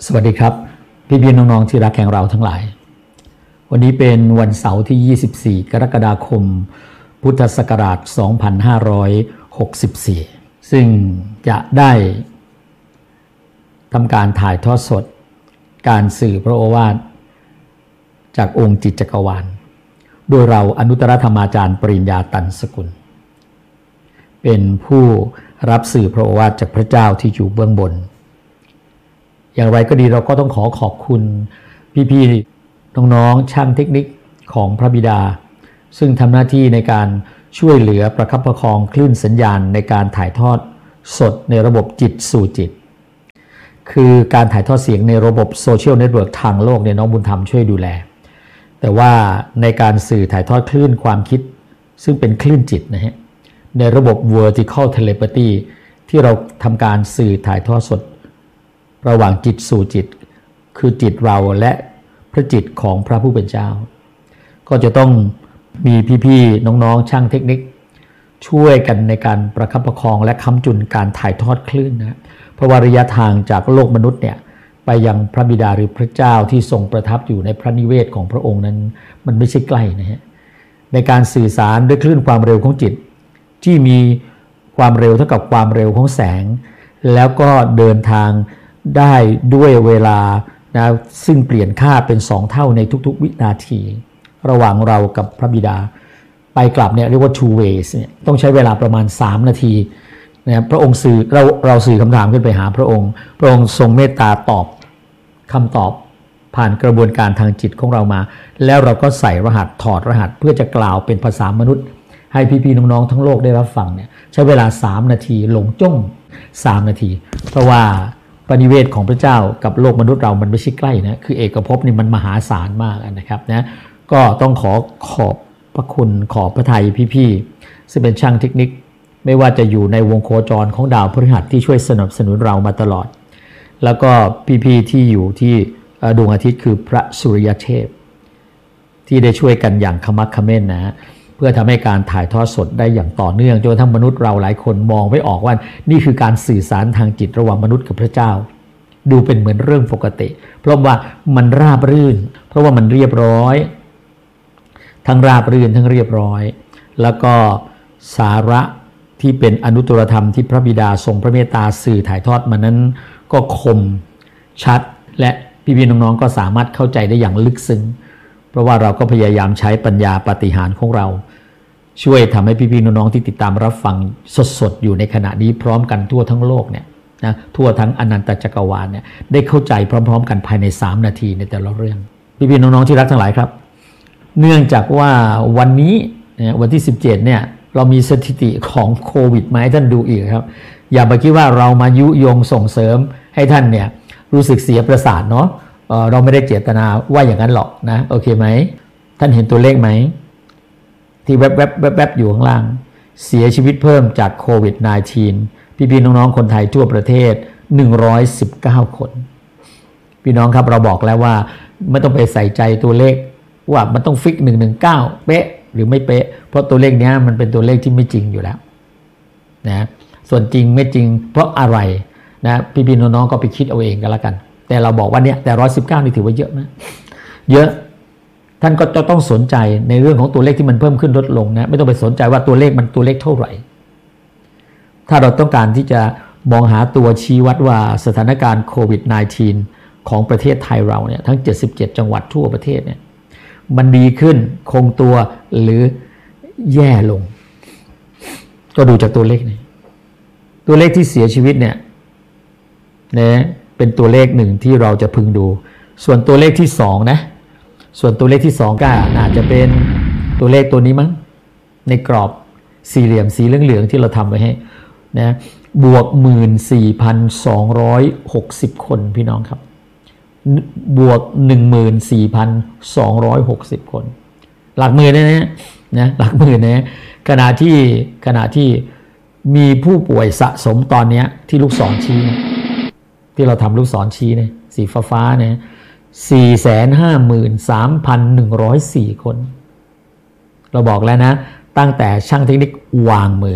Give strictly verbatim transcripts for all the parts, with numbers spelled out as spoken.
สวัสดีครับพี่พี่น้องๆที่รักแห่งเราทั้งหลายวันนี้เป็นวันเสาร์ที่ยี่สิบสี่กรกฎาคมพุทธศักราชสองพันห้าร้อยหกสิบสี่ซึ่งจะได้ทำการถ่ายทอดสดการสื่อพระโอวาทจากองค์จิตจักรวาลโดยเราอนุตตรธรรมาจารย์ปริญญาตันสกุลเป็นผู้รับสื่อพระโอวาทจากพระเจ้าที่อยู่เบื้องบนอย่างไรก็ดีเราก็ต้องขอขอบคุณพี่ๆน้องๆช่างเทคนิคของพระบิดาซึ่งทำหน้าที่ในการช่วยเหลือประคับประคองคลื่นสัญญาณในการถ่ายทอดสดในระบบจิตสู่จิตคือการถ่ายทอดเสียงในระบบโซเชียลเน็ตเวิร์กทางโลกเนี่ยน้องบุญธรรมช่วยดูแลแต่ว่าในการสื่อถ่ายทอดคลื่นความคิดซึ่งเป็นคลื่นจิตนะฮะในระบบ vertical telepathy ที่เราทำการสื่อถ่ายทอดสดระหว่างจิตสู่จิตคือจิตเราและพระจิตของพระผู้เป็นเจ้าก็จะต้องมีพี่ๆน้องๆช่างเทคนิคช่วยกันในการประคับประคองและค้ำจุนการถ่ายทอดคลื่นนะเพราะว่าระยะทางจากโลกมนุษย์เนี่ยไปยังพระบิดาหรือพระเจ้าที่ทรงประทับอยู่ในพระนิเวศของพระองค์นั้นมันไม่ใช่ใกล้นะฮะในการสื่อสารด้วยคลื่นความเร็วของจิตที่มีความเร็วเท่ากับความเร็วของแสงแล้วก็เดินทางได้ด้วยเวลานะซึ่งเปลี่ยนค่าเป็นสองเท่าในทุกๆวินาทีระหว่างเรากับพระบิดาไปกลับเนี่ยเรียกว่า two ways เนี่ยต้องใช้เวลาประมาณสามนาทีนะพระองค์สื่อเราเราสื่อคำถามขึ้นไปหาพระองค์พระองค์ทรงเมตตาตอบคำตอบผ่านกระบวนการทางจิตของเรามาแล้วเราก็ใส่รหัสถอดรหัสเพื่อจะกล่าวเป็นภาษามนุษย์ให้พี่ๆน้องๆทั้งโลกได้รับฟังเนี่ยใช้เวลาสามนาทีหลงจ้องสามนาทีเพราะว่าปณิเวศของพระเจ้ากับโลกมนุษย์เรามันไม่ใช่ใกล้นะคือเอกภพนี่มันมหาศาลมากนะครับนะก็ต้องขอขอบพระคุณขอบพระทัยพี่ๆซึ่งเป็นช่างเทคนิคไม่ว่าจะอยู่ในวงโคจรของดาวพฤหัสที่ช่วยสนับสนุนเรามาตลอดแล้วก็พี่ๆที่อยู่ที่ดวงอาทิตย์คือพระสุริยเทพที่ได้ช่วยกันอย่างขมักเขม้นนะเพื่อทำให้การถ่ายทอดสดได้อย่างต่อเนื่องจนทั้งมนุษย์เราหลายคนมองไม่ออกว่านี่คือการสื่อสารทางจิตระหว่างมนุษย์กับพระเจ้าดูเป็นเหมือนเรื่องปกติเพราะว่ามันราบรื่นเพราะว่ามันเรียบร้อยทั้งราบรื่นทั้งเรียบร้อยแล้วก็สาระที่เป็นอนุตตรธรรมที่พระบิดาทรงพระเมตตาสื่อถ่ายทอดมานั้นก็คมชัดและพี่ๆน้องๆก็สามารถเข้าใจได้อย่างลึกซึ้งเพราะว่าเราก็พยายามใช้ปัญญาปาฏิหาริย์ของเราช่วยทำให้พี่ๆน้องๆที่ติดตามรับฟังสดๆอยู่ในขณะนี้พร้อมกันทั่วทั้งโลกเนี่ยนะทั่วทั้งอนันตจักรวาลเนี่ยได้เข้าใจพร้อมๆกันภายในสามนาทีในแต่ละเรื่องพี่ๆน้องๆที่รักทั้งหลายครับเนื่องจากว่าวันนี้วันที่สิบเจ็ดเนี่ยเรามีสถิติของโควิดมาให้ท่านดูอีกครับอย่าไปคิดว่าเรามายุยงส่งเสริมให้ท่านเนี่ยรู้สึกเสียประสาทเนาะเราไม่ได้เจตนาว่าอย่างนั้นหรอกนะโอเคไหมท่านเห็นตัวเลขไหมที่แวบๆแวบๆอยู่ข้างล่างเสียชีวิตเพิ่มจากโควิด สิบเก้า พี่ๆน้องๆคนไทยทั่วประเทศหนึ่งร้อยสิบเก้าคนพี่น้องครับเราบอกแล้วว่าไม่ต้องไปใส่ใจตัวเลขว่ามันต้องฟิกหนึ่งร้อยสิบเก้าเป๊ะหรือไม่เป๊ะเพราะตัวเลขนี้มันเป็นตัวเลขที่ไม่จริงอยู่แล้วนะส่วนจริงไม่จริงเพราะอะไรนะพี่ๆน้องๆก็ไปคิดเอาเองกันแล้วกันแต่เราบอกว่าเนี่ยแต่หนึ่งร้อยสิบเก้านี่ถือว่าเยอะนะเยอะท่านก็จะต้องสนใจในเรื่องของตัวเลขที่มันเพิ่มขึ้นลดลงนะไม่ต้องไปสนใจว่าตัวเลขมันตัวเลขเท่าไหร่ถ้าเราต้องการที่จะมองหาตัวชี้วัดว่าสถานการณ์โควิด สิบเก้า ของประเทศไทยเราเนี่ยทั้งเจ็ดสิบเจ็ดจังหวัดทั่วประเทศเนี่ยมันดีขึ้นคงตัวหรือแย่ลงก็ดูจากตัวเลขนี่ตัวเลขที่เสียชีวิตเนี่ยนะเป็นตัวเลขหนึ่งที่เราจะพึงดูส่วนตัวเลขที่สองนะส่วนตัวเลขที่สองก็อาจจะเป็นตัวเลขตัวนี้มั้งในกรอบสี่เหลี่ยมสีเหลืองๆที่เราทำไว้ให้นะบวก หนึ่งหมื่นสี่พันสองร้อยหกสิบ คนพี่น้องครับบวก หนึ่งหมื่นสี่พันสองร้อยหกสิบ คนหลักหมื่นนะนะนะหลักหมื่นนะขณะที่ขณะที่มีผู้ป่วยสะสมตอนนี้ที่ลูกศรชี้ที่เราทำลูกศรชี้เนี่ยสีฟ้าๆเนี่ย สี่แสนห้าหมื่นสามพันหนึ่งร้อยสี่ คนเราบอกแล้วนะตั้งแต่ช่างเทคนิควางมือ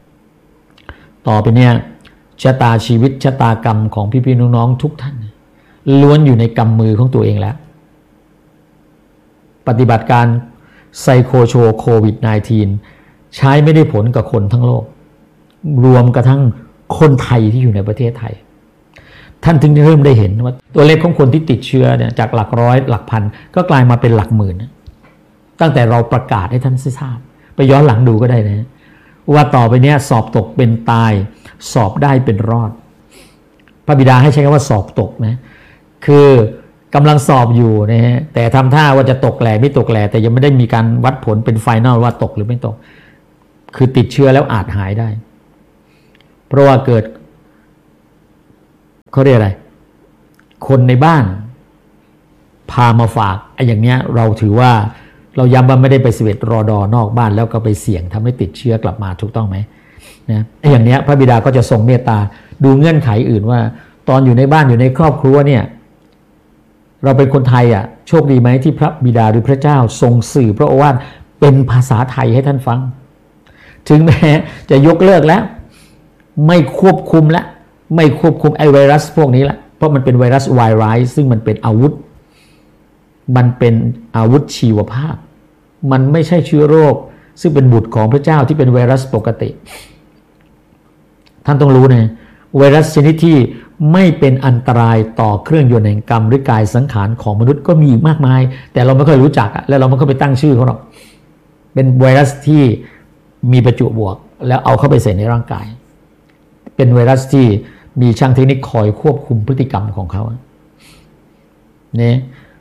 ต่อไปเนี่ยชะตาชีวิตชะตากรรมของพี่ๆน้องๆทุกท่านล้วนอยู่ในกำมือของตัวเองแล้วปฏิบัติการไซโคโชโควิด สิบเก้า ใช้ไม่ได้ผลกับคนทั้งโลกรวมกระทั่งคนไทยที่อยู่ในประเทศไทยท่านถึงเริ่มได้เห็นว่าตัวเลขของคนที่ติดเชื้อเนี่ยจากหลักร้อยหลักพันก็กลายมาเป็นหลักหมื่นตั้งแต่เราประกาศให้ท่านทราบไปย้อนหลังดูก็ได้นะว่าต่อไปเนี้ยสอบตกเป็นตายสอบได้เป็นรอดพระบิดาให้ใช้คำว่าสอบตกนะคือกำลังสอบอยู่นะฮะแต่ทำท่าว่าจะตกแหล่ไม่ตกแหล่แต่ยังไม่ได้มีการวัดผลเป็นไฟนอลว่าตกหรือไม่ตกคือติดเชื้อแล้วอาจหายได้เพราะว่าเกิดเขาเรียกอะไรคนในบ้านพามาฝากไอ้อย่างเนี้ยเราถือว่าเราย้ำว่าไม่ได้ไปเสวตรอดอนอกบ้านแล้วก็ไปเสี่ยงทำให้ติดเชื้อกลับมาถูกต้องไหมนะไอ้อย่างเนี้ยพระบิดาก็จะทรงเมตตาดูเงื่อนไขอื่นว่าตอนอยู่ในบ้านอยู่ในครอบครัวเนี่ยเราเป็นคนไทยอ่ะโชคดีไหมที่พระบิดาหรือพระเจ้าทรงสื่อพระโอวาทเป็นภาษาไทยให้ท่านฟังถึงแม้จะยกเลิกแล้วไม่ควบคุมแล้วไม่ควบคุมไอไวรัสพวกนี้ละเพราะมันเป็นไวรัสไวรัสซึ่งมันเป็นอาวุธมันเป็นอาวุธชีวภาพมันไม่ใช่เชื้อโรคซึ่งเป็นบุตรของพระเจ้าที่เป็นไวรัสปกติท่านต้องรู้นะไวรัสชนิดที่ไม่เป็นอันตรายต่อเครื่องยนต์แห่งกรรมหรือกายสังขารของมนุษย์ก็มีมากมายแต่เราไม่ค่อยรู้จักและเราไม่ค่อยไปตั้งชื่อเขาหรอกเป็นไวรัสที่มีประจุบวกแล้วเอาเข้าไปใส่ในร่างกายเป็นไวรัสที่มีช่างเทคนิคคอยควบคุมพฤติกรรมของเขาเนี่ย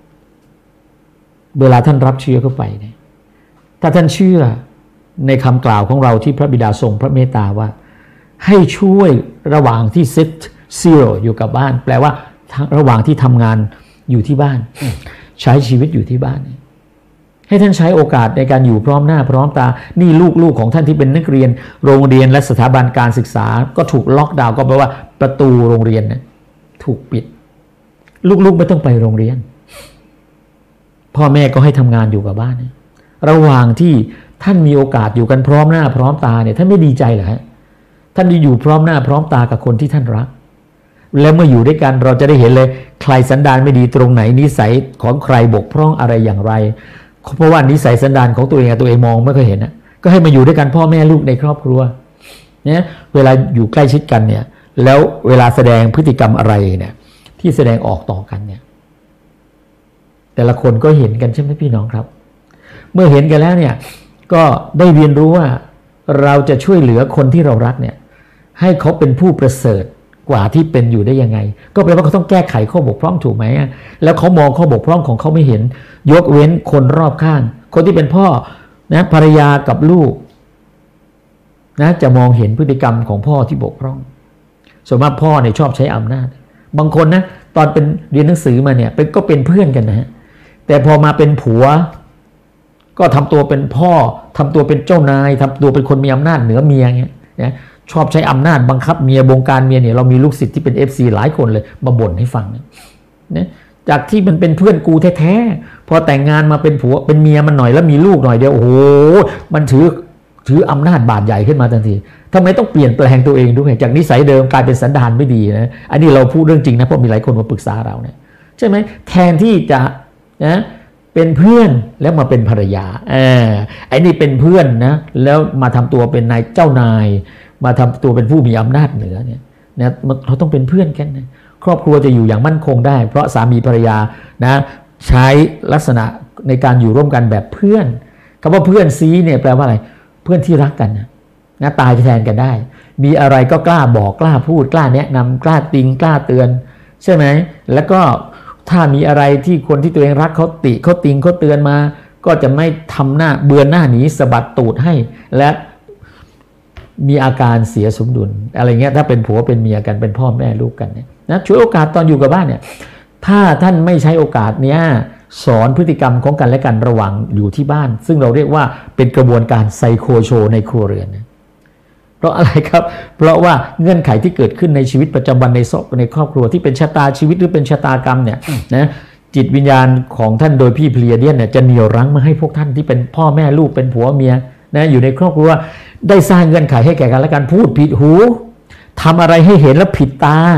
เวลาท่านรับเชื้อเข้าไปเนี่ยถ้าท่านเชื่อในคำกล่าวของเราที่พระบิดาทรงพระเมตตาว่าให้ช่วยระหว่างที่เซตซีโร่อยู่กับบ้านแปลว่าระหว่างที่ทำงานอยู่ที่บ้านใช้ชีวิตอยู่ที่บ้านให้ท่านใช้โอกาสในการอยู่พร้อมหน้าพร้อมตานี่ลูกๆของท่านที่เป็นนักเรียนโรงเรียนและสถาบันการศึกษาก็ถูกล็อกดาวน์ก็แปลว่าประตูโรงเรียนนะถูกปิดลูกๆไม่ต้องไปโรงเรียนพ่อแม่ก็ให้ทำงานอยู่กับบ้านระหว่างที่ท่านมีโอกาสอยู่กันพร้อมหน้าพร้อมตาเนี่ยท่านไม่ดีใจเหรอฮะท่านอยู่พร้อมหน้าพร้อมตากับคนที่ท่านรักแล้วเมื่ออยู่ด้วยกันเราจะได้เห็นเลยใครสันดานไม่ดีตรงไหนนิสัยของใครบกพร่องอะไรอย่างไรเพราะว่านิสัยสันดานของตัวเองตัวเองมองไม่เคยเห็นนะก็ให้มาอยู่ด้วยกันพ่อแม่ลูกในครอบครัวเนี่ยเวลาอยู่ใกล้ชิดกันเนี่ยแล้วเวลาแสดงพฤติกรรมอะไรเนี่ยที่แสดงออกต่อกันเนี่ยแต่ละคนก็เห็นกันใช่ไหมพี่น้องครับเมื่อเห็นกันแล้วเนี่ยก็ได้เรียนรู้ว่าเราจะช่วยเหลือคนที่เรารักเนี่ยให้เขาเป็นผู้ประเสริฐกว่าที่เป็นอยู่ได้ยังไงก็แปลว่าเขาต้องแก้ไขข้อบกพร่องถูกไหมแล้วเขามองข้อบกพร่องของเขาไม่เห็นยกเว้นคนรอบข้างคนที่เป็นพ่อนะภรรยากับลูกนะจะมองเห็นพฤติกรรมของพ่อที่บกพร่องส่วนมากพ่อเนี่ยชอบใช้อำนาจบางคนนะตอนเป็นเรียนหนังสือมาเนี่ยเป็นก็เป็นเพื่อนกันนะฮะแต่พอมาเป็นผัวก็ทำตัวเป็นพ่อทำตัวเป็นเจ้านายทำตัวเป็นคนมีอำนาจเหนือเมียเงี้ยนะชอบใช้อำนาจบังคับเมียบงการเมียเนี่ยเรามีลูกศิษย์ที่เป็น เอฟ ซี หลายคนเลยมาบ่นให้ฟังนะจากที่มันเป็นเพื่อนกูแท้ๆพอแต่งงานมาเป็นผัวเป็นเมียมันหน่อยแล้วมีลูกหน่อยเดียวโอ้โหมันถือถืออำนาจบาดใหญ่ขึ้นมาทันทีทำไมต้องเปลี่ยนแปลงตัวเองด้วยจากนิสัยเดิมกลายเป็นสันดานไม่ดีนะอันนี้เราพูดเรื่องจริงนะเพราะมีหลายคนมาปรึกษาเราเนี่ยใช่ไหมแทนที่จะนะเป็นเพื่อนแล้วมาเป็นภรรยาเออไอ้นี่เป็นเพื่อนนะแล้วมาทำตัวเป็นนายเจ้านายมาทำตัวเป็นผู้มีอำนาจเหนือเนี่ยนะเราต้องเป็นเพื่อนกันนะครอบครัวจะอยู่อย่างมั่นคงได้เพราะสามีภรรยานะใช้ลักษณะในการอยู่ร่วมกันแบบเพื่อนคำว่าเพื่อนซีเนี่ยแปลว่าอะไรเพื่อนที่รักกันนะนะตายแทนกันได้มีอะไรก็กล้าบอกกล้าพูดกล้าแนะนำกล้าติงกล้าเตือนใช่ไหมแล้วก็ถ้ามีอะไรที่คนที่ตัวเองรักเขาติเขาติงเขาเตือนมาก็จะไม่ทำหน้าเบือนหน้าหนีสะบัดตูดให้และมีอาการเสียสมดุลอะไรเงี้ยถ้าเป็นผัวเป็นเมียกันเป็นพ่อแม่ลูกกันเนี่ยนะช่วยโอกาสตอนอยู่กับบ้านเนี่ยถ้าท่านไม่ใช้โอกาสเนี้ยสอนพฤติกรรมของกันและกันระหว่างอยู่ที่บ้านซึ่งเราเรียกว่าเป็นกระบวนการไซโคโชในครัวเรือนนะเพราะอะไรครับเพราะว่าเงื่อนไขที่เกิดขึ้นในชีวิตประจำวันในในครอบครัวที่เป็นชะตาชีวิตหรือเป็นชะตากรรมเนี่ยนะจิตวิญญาณของท่านโดยพี่เพลียเดียนเนี่ยจะเหนี่ยวรั้งมาให้พวกท่านที่เป็นพ่อแม่ลูกเป็นผัวเมียนะอยู่ในครอบครัวได้สร้างเงื่อนไขให้แก่กันและกันพูดผิดหูทำอะไรให้เห็นแล้วผิดตา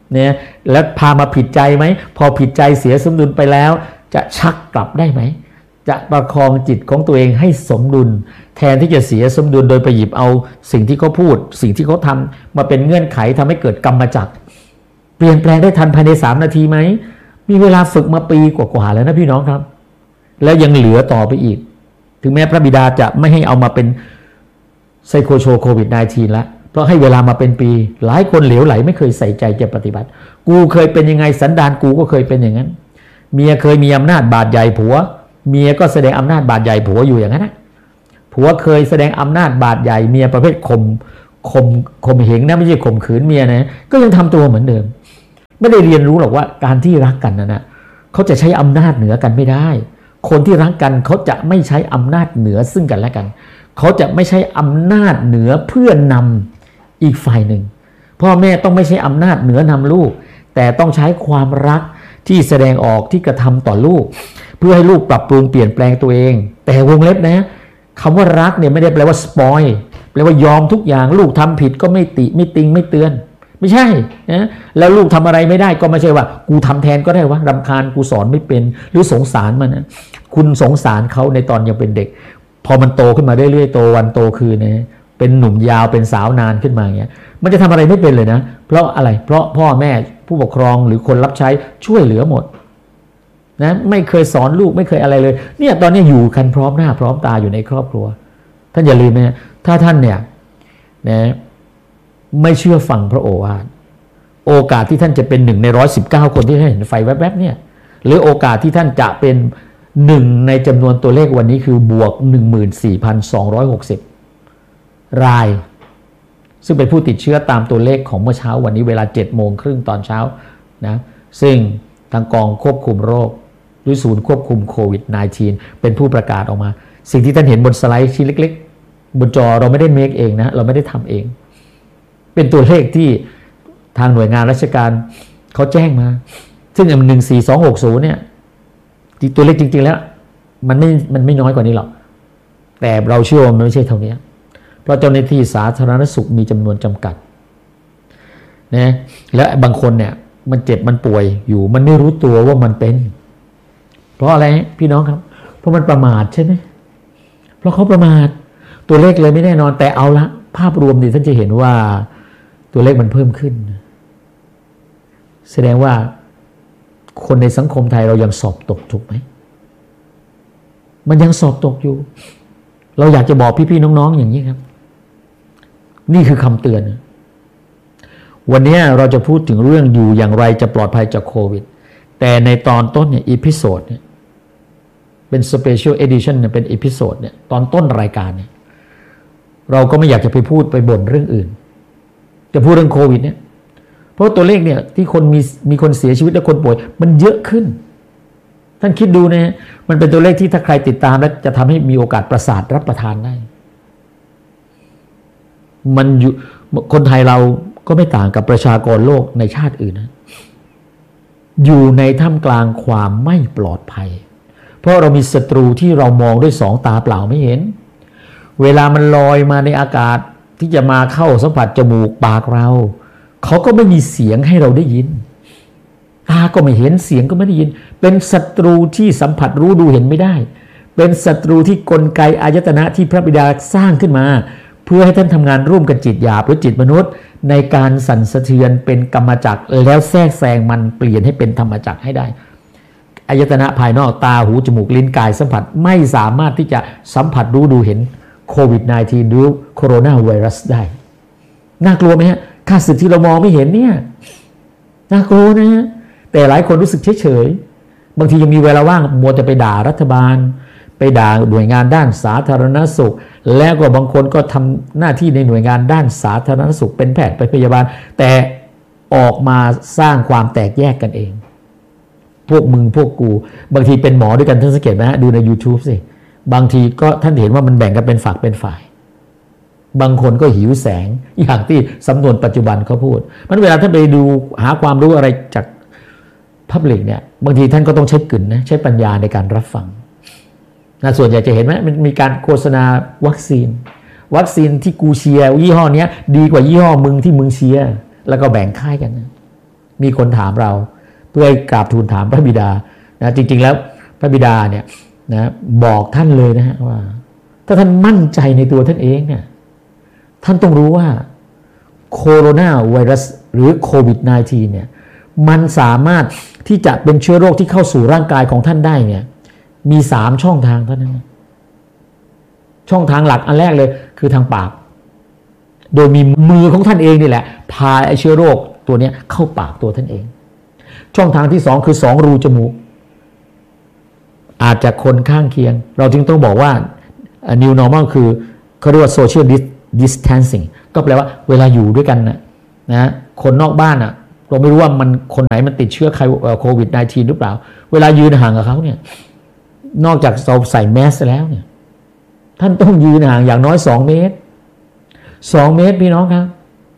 เนี่ยแล้วพามาผิดใจไหมพอผิดใจเสียสมดุลไปแล้วจะชักกลับได้ไหมจะประคองจิตของตัวเองให้สมดุลแทนที่จะเสียสมดุลโดยไปหยิบเอาสิ่งที่เขาพูดสิ่งที่เขาทำมาเป็นเงื่อนไขทำให้เกิดกรรมจักรเปลี่ยนแปลงได้ทันภายในสามนาทีไหมมีเวลาฝึกมาปีกว่าๆแล้วนะพี่น้องครับแล้วยังเหลือต่อไปอีกถึงแม้พระบิดาจะไม่ให้เอามาเป็นไซโคโชโควิด สิบเก้า แล้วเพราะให้เวลามาเป็นปีหลายคนเหลวไหลไม่เคยใส่ใจจะปฏิบัติกูเคยเป็นยังไงสันดานกูก็เคยเป็นอย่างนั้นเมียเคยมีอำนาจบาดใหญ่ผัวเมียก็แสดงอำนาจบาดใหญ่ผัวอยู่อย่างนั้นนะผัวเคยแสดงอำนาจบาดใหญ่เมียประเภทข่มข่มข่มเหงนะไม่ใช่ข่มขืนเมียนะก็ยังทำตัวเหมือนเดิมไม่ได้เรียนรู้หรอกว่าการที่รักกันนะนะเขาจะใช้อำนาจเหนือกันไม่ได้คนที่รักกันเขาจะไม่ใช้อำนาจเหนือซึ่งกันและกันเขาจะไม่ใช้อำนาจเหนือเพื่อนำอีกฝ่ายหนึ่งพ่อแม่ต้องไม่ใช่อำนาจเหนือนำลูกแต่ต้องใช้ความรักที่แสดงออกที่กระทำต่อลูกเพื่อให้ลูกปรับปรุงเปลี่ยนแปลงตัวเองแต่วงเล็บนะคำว่ารักเนี่ยไม่ได้แปลว่าสปอยแปลว่ายอมทุกอย่างลูกทำผิดก็ไม่ติไม่ติงไม่เตือนไม่ใช่นะแล้วลูกทำอะไรไม่ได้ก็ไม่ใช่ว่ากูทำแทนก็ได้วะรำคาญกูสอนไม่เป็นหรือสงสารมันนะคุณสงสารเขาในตอนยังเป็นเด็กพอมันโตขึ้นมาเรื่อยๆโตวันโตคืนนะเป็นหนุ่มยาวเป็นสาวนานขึ้นมาอย่างเงี้ยมันจะทำอะไรไม่เป็นเลยนะเพราะอะไรเพราะพ่อแม่ผู้ปกครองหรือคนรับใช้ช่วยเหลือหมดนะไม่เคยสอนลูกไม่เคยอะไรเลยเนี่ยตอนนี้อยู่กันพร้อมหน้าพร้อมตาอยู่ในครอบครัวท่านอย่าลืมนะถ้าท่านเนี่ยนะไม่เชื่อฟังพระโอวาทโอกาสที่ท่านจะเป็นหนึ่งในร้อยสิบเก้าคนที่เห็นไฟแวบๆเนี่ยหรือโอกาสที่ท่านจะเป็นหนึ่งในจำนวนตัวเลขวันนี้คือบวก หนึ่งหมื่นสี่พันสองร้อยหกสิบ รายซึ่งเป็นผู้ติดเชื้อตามตัวเลขของเมื่อเช้าวันนี้เวลา เจ็ดโมงครึ่งตอนเช้านะซึ่งทางกองควบคุมโรคหรือศูนย์ควบคุมโควิด สิบเก้า เป็นผู้ประกาศออกมาสิ่งที่ท่านเห็นบนสไลด์ชิ้นเล็กๆบนจอเราไม่ได้เมคเองนะเราไม่ได้ทำเองเป็นตัวเลขที่ทางหน่วยงานราชการเขาแจ้งมาซึ่งอันหนึ่งสี่สองหกศูนย์เนี่ยตัวเลขจริงๆแล้วมันไม่มันไม่น้อยกว่านี้หรอกแต่เราเชื่อว่ามันไม่ใช่เท่านี้เพราะเจ้าหน้าที่สาธารณสุขมีจำนวนจำกัดนะและบางคนเนี่ยมันเจ็บมันป่วยอยู่มันไม่รู้ตัวว่ามันเป็นเพราะอะไรพี่น้องครับเพราะมันประมาทใช่ไหมเพราะเขาประมาทตัวเลขเลยไม่แน่นอนแต่เอาละภาพรวมนี่ท่านจะเห็นว่าตัวเลขมันเพิ่มขึ้นแสดงว่าคนในสังคมไทยเรายังสอบตกถูกไหมมันยังสอบตกอยู่เราอยากจะบอกพี่ๆน้องๆอย่างนี้ครับนี่คือคำเตือนวันนี้เราจะพูดถึงเรื่องอยู่อย่างไรจะปลอดภัยจากโควิดแต่ในตอนต้นเนี่ยอีพิโซดเนี่ยเป็นสเปเชียลเอดิชั่นเนี่ยเป็นอีพิโซดเนี่ยตอนต้นรายการเนี่ยเราก็ไม่อยากจะไปพูดไปบ่นเรื่องอื่นจะพูดเรื่องโควิดเนี่ยเพราะตัวเลขเนี่ยที่คนมีมีคนเสียชีวิตและคนป่วยมันเยอะขึ้นท่านคิดดูนะมันเป็นตัวเลขที่ถ้าใครติดตามแล้วจะทำให้มีโอกาสประสาทรับประทานได้มันอยู่คนไทยเราก็ไม่ต่างกับประชากรโลกในชาติอื่นนะอยู่ในท่ามกลางความไม่ปลอดภัยเพราะเรามีศัตรูที่เรามองด้วยสองตาเปล่าไม่เห็นเวลามันลอยมาในอากาศที่จะมาเข้าสัมผัสจมูกปากเราเขาก็ไม่มีเสียงให้เราได้ยินตาก็ไม่เห็นเสียงก็ไม่ได้ยินเป็นศัตรูที่สัมผัสรู้ดูเห็นไม่ได้เป็นศัตรูที่กลไกอายตนะที่พระบิดาสร้างขึ้นมาเพื่อให้ท่านทำงานร่วมกันจิตหยาบหรือจิตมนุษย์ในการสั่นสะเทือนเป็นกรรมจักรแล้วแทรกแซงมันเปลี่ยนให้เป็นธรรมจักรให้ได้อายตนะภายนอกตาหูจมูกลิ้นกายสัมผัสไม่สามารถที่จะสัมผัสรู้ดูเห็นโควิด สิบเก้า หรือโคโรนาไวรัสได้น่ากลัวไหมฮะค่าศึกที่เรามองไม่เห็นเนี่ยน่ากลัวนะแต่หลายคนรู้สึกเฉยๆบางทียังมีเวลาว่างมัวแต่ไปด่ารัฐบาลไปด่าหน่วยงานด้านสาธารณสุขแล้วก็บางคนก็ทำหน้าที่ในหน่วยงานด้านสาธารณสุขเป็นแพทย์เป็นพยาบาลแต่ออกมาสร้างความแตกแยกกันเองพวกมึงพวกกูบางทีเป็นหมอด้วยกันท่านสังเกตไหมฮะดูใน YouTube สิบางทีก็ท่านเห็นว่ามันแบ่งกันเป็นฝักเป็นฝ่ายบางคนก็หิวแสงอย่างที่สำนวนปัจจุบันเขาพูดมันเวลาท่านไปดูหาความรู้อะไรจากพับลิกเนี่ยบางทีท่านก็ต้องใช้กึ่นนะใช้ปัญญาในการรับฟังนะส่วนใหญ่จะเห็นไหมมันมีการโฆษณาวัคซีนวัคซีนที่กูเชียร์ยี่ห้อนี้ดีกว่ายี่ห้อมึงที่มึงเชียร์แล้วก็แบ่งค่ายกันนะมีคนถามเราเพื่อกราบทูลถามพระบิดานะจริงๆแล้วพระบิดาเนี่ยนะบอกท่านเลยนะฮะว่าถ้าท่านมั่นใจในตัวท่านเองเนี่ยท่านต้องรู้ว่าโคโรนาไวรัสหรือโควิด สิบเก้า เนี่ยมันสามารถที่จะเป็นเชื้อโรคที่เข้าสู่ร่างกายของท่านได้เนี่ยมีสามช่องทางเท่านั้นช่องทางหลักอันแรกเลยคือทางปากโดยมีมือของท่านเองนี่แหละพาไอเชื้อโรคตัวนี้เข้าปากตัวท่านเองช่องทางที่สองคือสองรูจมูกอาจจะคนข้างเคียงเราจึงต้องบอกว่า new normal คือเขาเรียกว่า social distancing ก็แปลว่าเวลาอยู่ด้วยกันนะนะคนนอกบ้านอ่ะเราไม่รู้ว่ามันคนไหนมันติดเชื้อโควิด สิบเก้า หรือเปล่าเวลายืนห่างกับเขาเนี่ยนอกจากเราใส่แมสแล้วเนี่ยท่านต้องยืนห่างอย่างน้อยสองเมตรสองเมตรพี่น้องครับ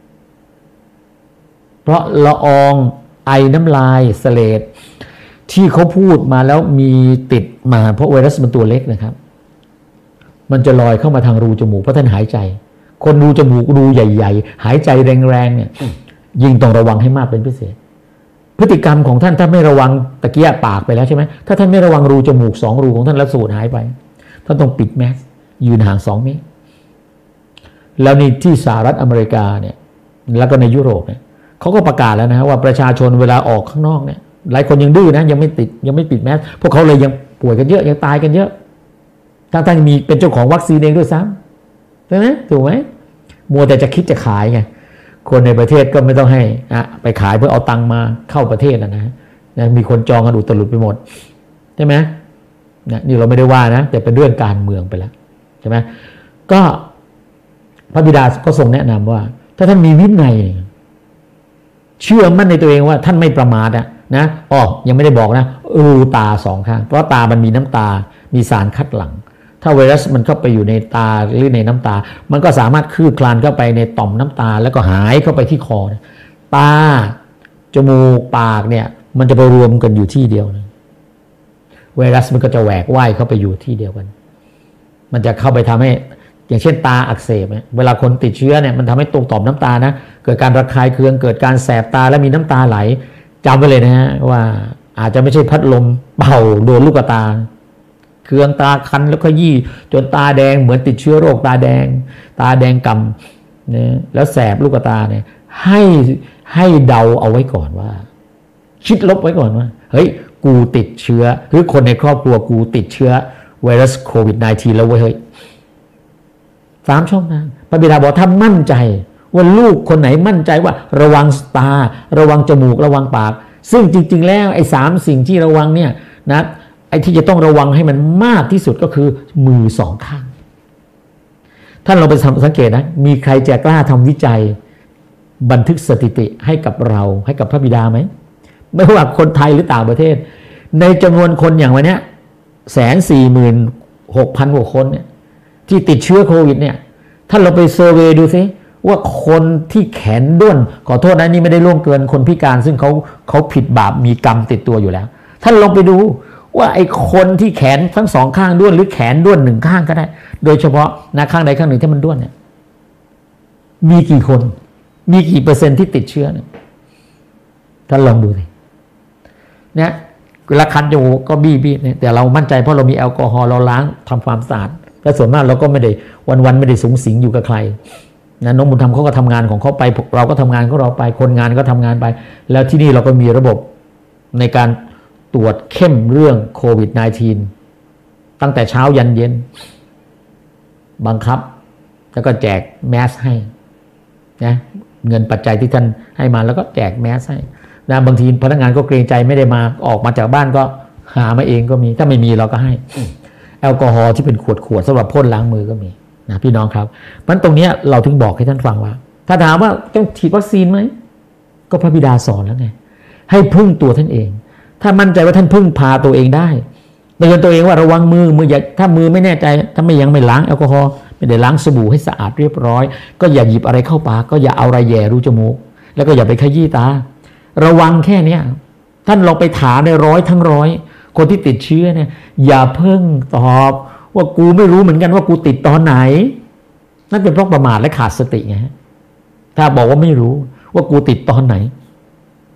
เพราะละอองไอน้ำลายเสลดที่เขาพูดมาแล้วมีติดมาเพราะไวรัสมันตัวเล็กนะครับมันจะลอยเข้ามาทางรูจมูกเพราะท่านหายใจคนรูจมูกรูใหญ่ๆหายใจแรงๆเนี่ยยิ่งต้องระวังให้มากเป็นพิเศษพฤติกรรมของท่านถ้าไม่ระวังตะเกียบปากไปแล้วใช่ไหมถ้าท่านไม่ระวังรูจมูกสองรูของท่านแล้วสูดหายไปท่านต้องปิดแมสยืนห่างสองเมตรแล้วในที่สหรัฐอเมริกาเนี่ยแล้วก็ในยุโรปเนี่ยเขาก็ประกาศแล้วนะว่าประชาชนเวลาออกข้างนอกเนี่ยหลายคนยังดื้อนะยังไม่ติดยังไม่ปิดแมสพวกเขาเลยยังป่วยกันเยอะยังตายกันเยอะทั้งท่านมีเป็นเจ้าของวัคซีนเองด้วยซ้ำใช่ไหมถูกไหมมัวแต่จะคิดจะขายไงคนในประเทศก็ไม่ต้องให้อะไปขายเพื่อเอาตังค์มาเข้าประเทศนะนะนะมีคนจองกันอุตลุดไปหมดใช่ไหมนะนี่เราไม่ได้ว่านะแต่เป็นเรื่องการเมืองไปแล้วใช่ไหมก็พระบิดาก็ทรงแนะนำว่าถ้าท่านมีวินัยเชื่อมั่นในตัวเองว่าท่านไม่ประมาทอะนะอ๋อยังไม่ได้บอกนะรูตาสองข้างเพราะตามันมีน้ำตามีสารคัดหลั่งถ้าไวรัสมันเข้าไปอยู่ในตาหรือในน้ำตามันก็สามารถคืบคลานเข้าไปในต่อมน้ำตาแล้วก็หายเข้าไปที่คอตาจมูกปากเนี่ยมันจะไปรวมกันอยู่ที่เดียวนะไวรัสมันก็จะแหวกว่ายเข้าไปอยู่ที่เดียวกันมันจะเข้าไปทำให้อย่างเช่นตาอักเสบเนี่ยเวลาคนติดเชื้อเนี่ยมันทำให้ตรงต่อมน้ำตานะเกิดการระคายเคืองเกิดการแสบตาและมีน้ำตาไหลจำไว้เลยนะฮะว่าอาจจะไม่ใช่พัดลมเป่าโดนลูกตาเคืองตาคันแล้วก็ยี่จนตาแดงเหมือนติดเชื้อโรคตาแดงตาแดงกำเนี่ยแล้วแสบลูกตาเนี่ยให้ให้เดาเอาไว้ก่อนว่าคิดลบไว้ก่อนว่าเฮ้ยกูติดเชื้อหรือคนในครอบครัวกูติดเชื้อไวรัสโควิด สิบเก้า แล้วเว้ยเฮ้ยสามช่องทางพระบิดาบอกถ้ามั่นใจว่าลูกคนไหนมั่นใจว่าระวังตาระวังจมูกระวังปากซึ่งจริงๆแล้วไอ้สามสิ่งที่ระวังเนี่ยนะไอ้ที่จะต้องระวังให้มันมากที่สุดก็คือมือสองข้างท่านเราไปสังเกตนะมีใครจะกล้าทำวิจัยบันทึกสถิติให้กับเราให้กับพระบิดาไหมไม่ว่าคนไทยหรือต่างประเทศในจำนวนคนอย่างวันนี้แสนสี่หมื่นหกพันกว่าคนเนี่ยที่ติดเชื้อโควิดเนี่ยท่านเราไปเซอร์เวย์ดูซิว่าคนที่แขนด้วนขอโทษนะนี่ไม่ได้ล่วงเกินคนพิการซึ่งเขาเขาผิดบาปมีกรรมติดตัวอยู่แล้วท่านลองไปดูว่าไอ้คนที่แขนทั้งสองข้างด้วนหรือแขนด้วนหนึ่งข้างก็ได้โดยเฉพาะนะข้างใดข้างหนึ่งที่มันด้วนเนี่ยมีกี่คนมีกี่เปอร์เซ็นต์ที่ติดเชื้อเนี่ยท่านลองดูสิเนี่ยเวลาคันจมูกก็บี้บี้เนี่ยแต่เรามั่นใจเพราะเรามีแอลกอฮอล์เราล้างทำความสะอาดและส่วนมากเราก็ไม่ได้วันๆไม่ได้สูงสิงอยู่กับใครนะน้องบุญธรรมเขาก็ทำงานของเขาไปเราก็ทำงานของเราไปคนงานก็ทำงานไปแล้วที่นี่เราก็มีระบบในการตรวจเข้มเรื่องโควิด สิบเก้า ตั้งแต่เช้ายันเย็นบังคับแล้วก็แจกแมสให้นะเงินปัจจัยที่ท่านให้มาแล้วก็แจกแมสให้นะบางทีพนักงานก็เกรงใจไม่ได้มาออกมาจากบ้านก็หามาเองก็มีถ้าไม่มีเราก็ให้แอลกอฮอล์ที่เป็นขวดขวดสำหรับพ่นล้างมือก็มีนะพี่น้องครับมันตรงนี้เราถึงบอกให้ท่านฟังว่าถ้าถามว่าต้องฉีดวัคซีนไหมก็พระบิดาสอนแล้วไงให้พึ่งตัวท่านเองถ้ามั่นใจว่าท่านพึ่งพาตัวเองได้เตือนตัวเองว่าระวังมือมืออย่าถ้ามือไม่แน่ใจถ้าไม่ยังไม่ล้างแอลกอฮอล์ไม่ได้ล้างสบู่ให้สะอาดเรียบร้อยก็อย่าหยิบอะไรเข้าปากก็อย่าเอาอะไรแย่รูจมูกแล้วก็อย่าไปขยี้ตาระวังแค่เนี้ยท่านลองไปถามในร้อยทั้งร้อยคนที่ติดเชื้อเนี่ยอย่าเพิ่งตอบว่ากูไม่รู้เหมือนกันว่ากูติดตอนไหนนั่นเป็นเพราะประมาทและขาดสติไงถ้าบอกว่าไม่รู้ว่ากูติดตอนไหน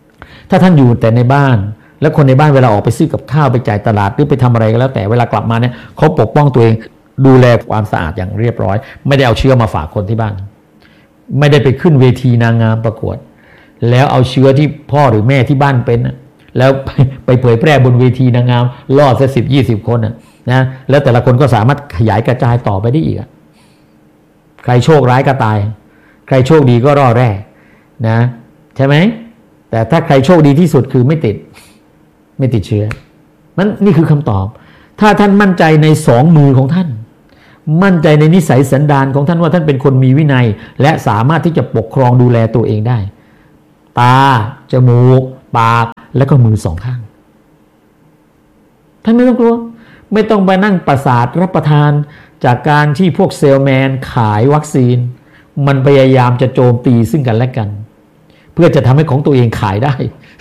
ถ้าท่านอยู่แต่ในบ้านแล้วคนในบ้านเวลาออกไปซื้อกับข้าวไปจ่ายตลาดหรือไปทำอะไรก็แล้วแต่เวลากลับมาเนี่ยเขาปกป้องตัวเองดูแลความสะอาดอย่างเรียบร้อยไม่ได้เอาเชื้อมาฝากคนที่บ้านไม่ได้ไปขึ้นเวทีนางงามประกวดแล้วเอาเชื้อที่พ่อหรือแม่ที่บ้านเป็นแล้วไปเผยแพร่บนเวทีนางงามล่อสักสิบยี่สิบคนนะแล้วแต่ละคนก็สามารถขยายกระจายต่อไปได้อีกใครโชคร้ายก็ตายใครโชคดีก็รอดแร่นะใช่ไหมแต่ถ้าใครโชคดีที่สุดคือไม่ติดไม่ติดเชื้อนั่นนี่คือคำตอบถ้าท่านมั่นใจในสองมือของท่านมั่นใจในนิสัยสันดานของท่านว่าท่านเป็นคนมีวินัยและสามารถที่จะปกครองดูแลตัวเองได้ตาจมูกปากและก็มือสองข้างท่านไม่ต้องกลัวไม่ต้องไปนั่งประสาทรับประทานจากการที่พวกเซลแมนขายวัคซีนมันพยายามจะโจมตีซึ่งกันและกันเพื่อจะทำให้ของตัวเองขายได้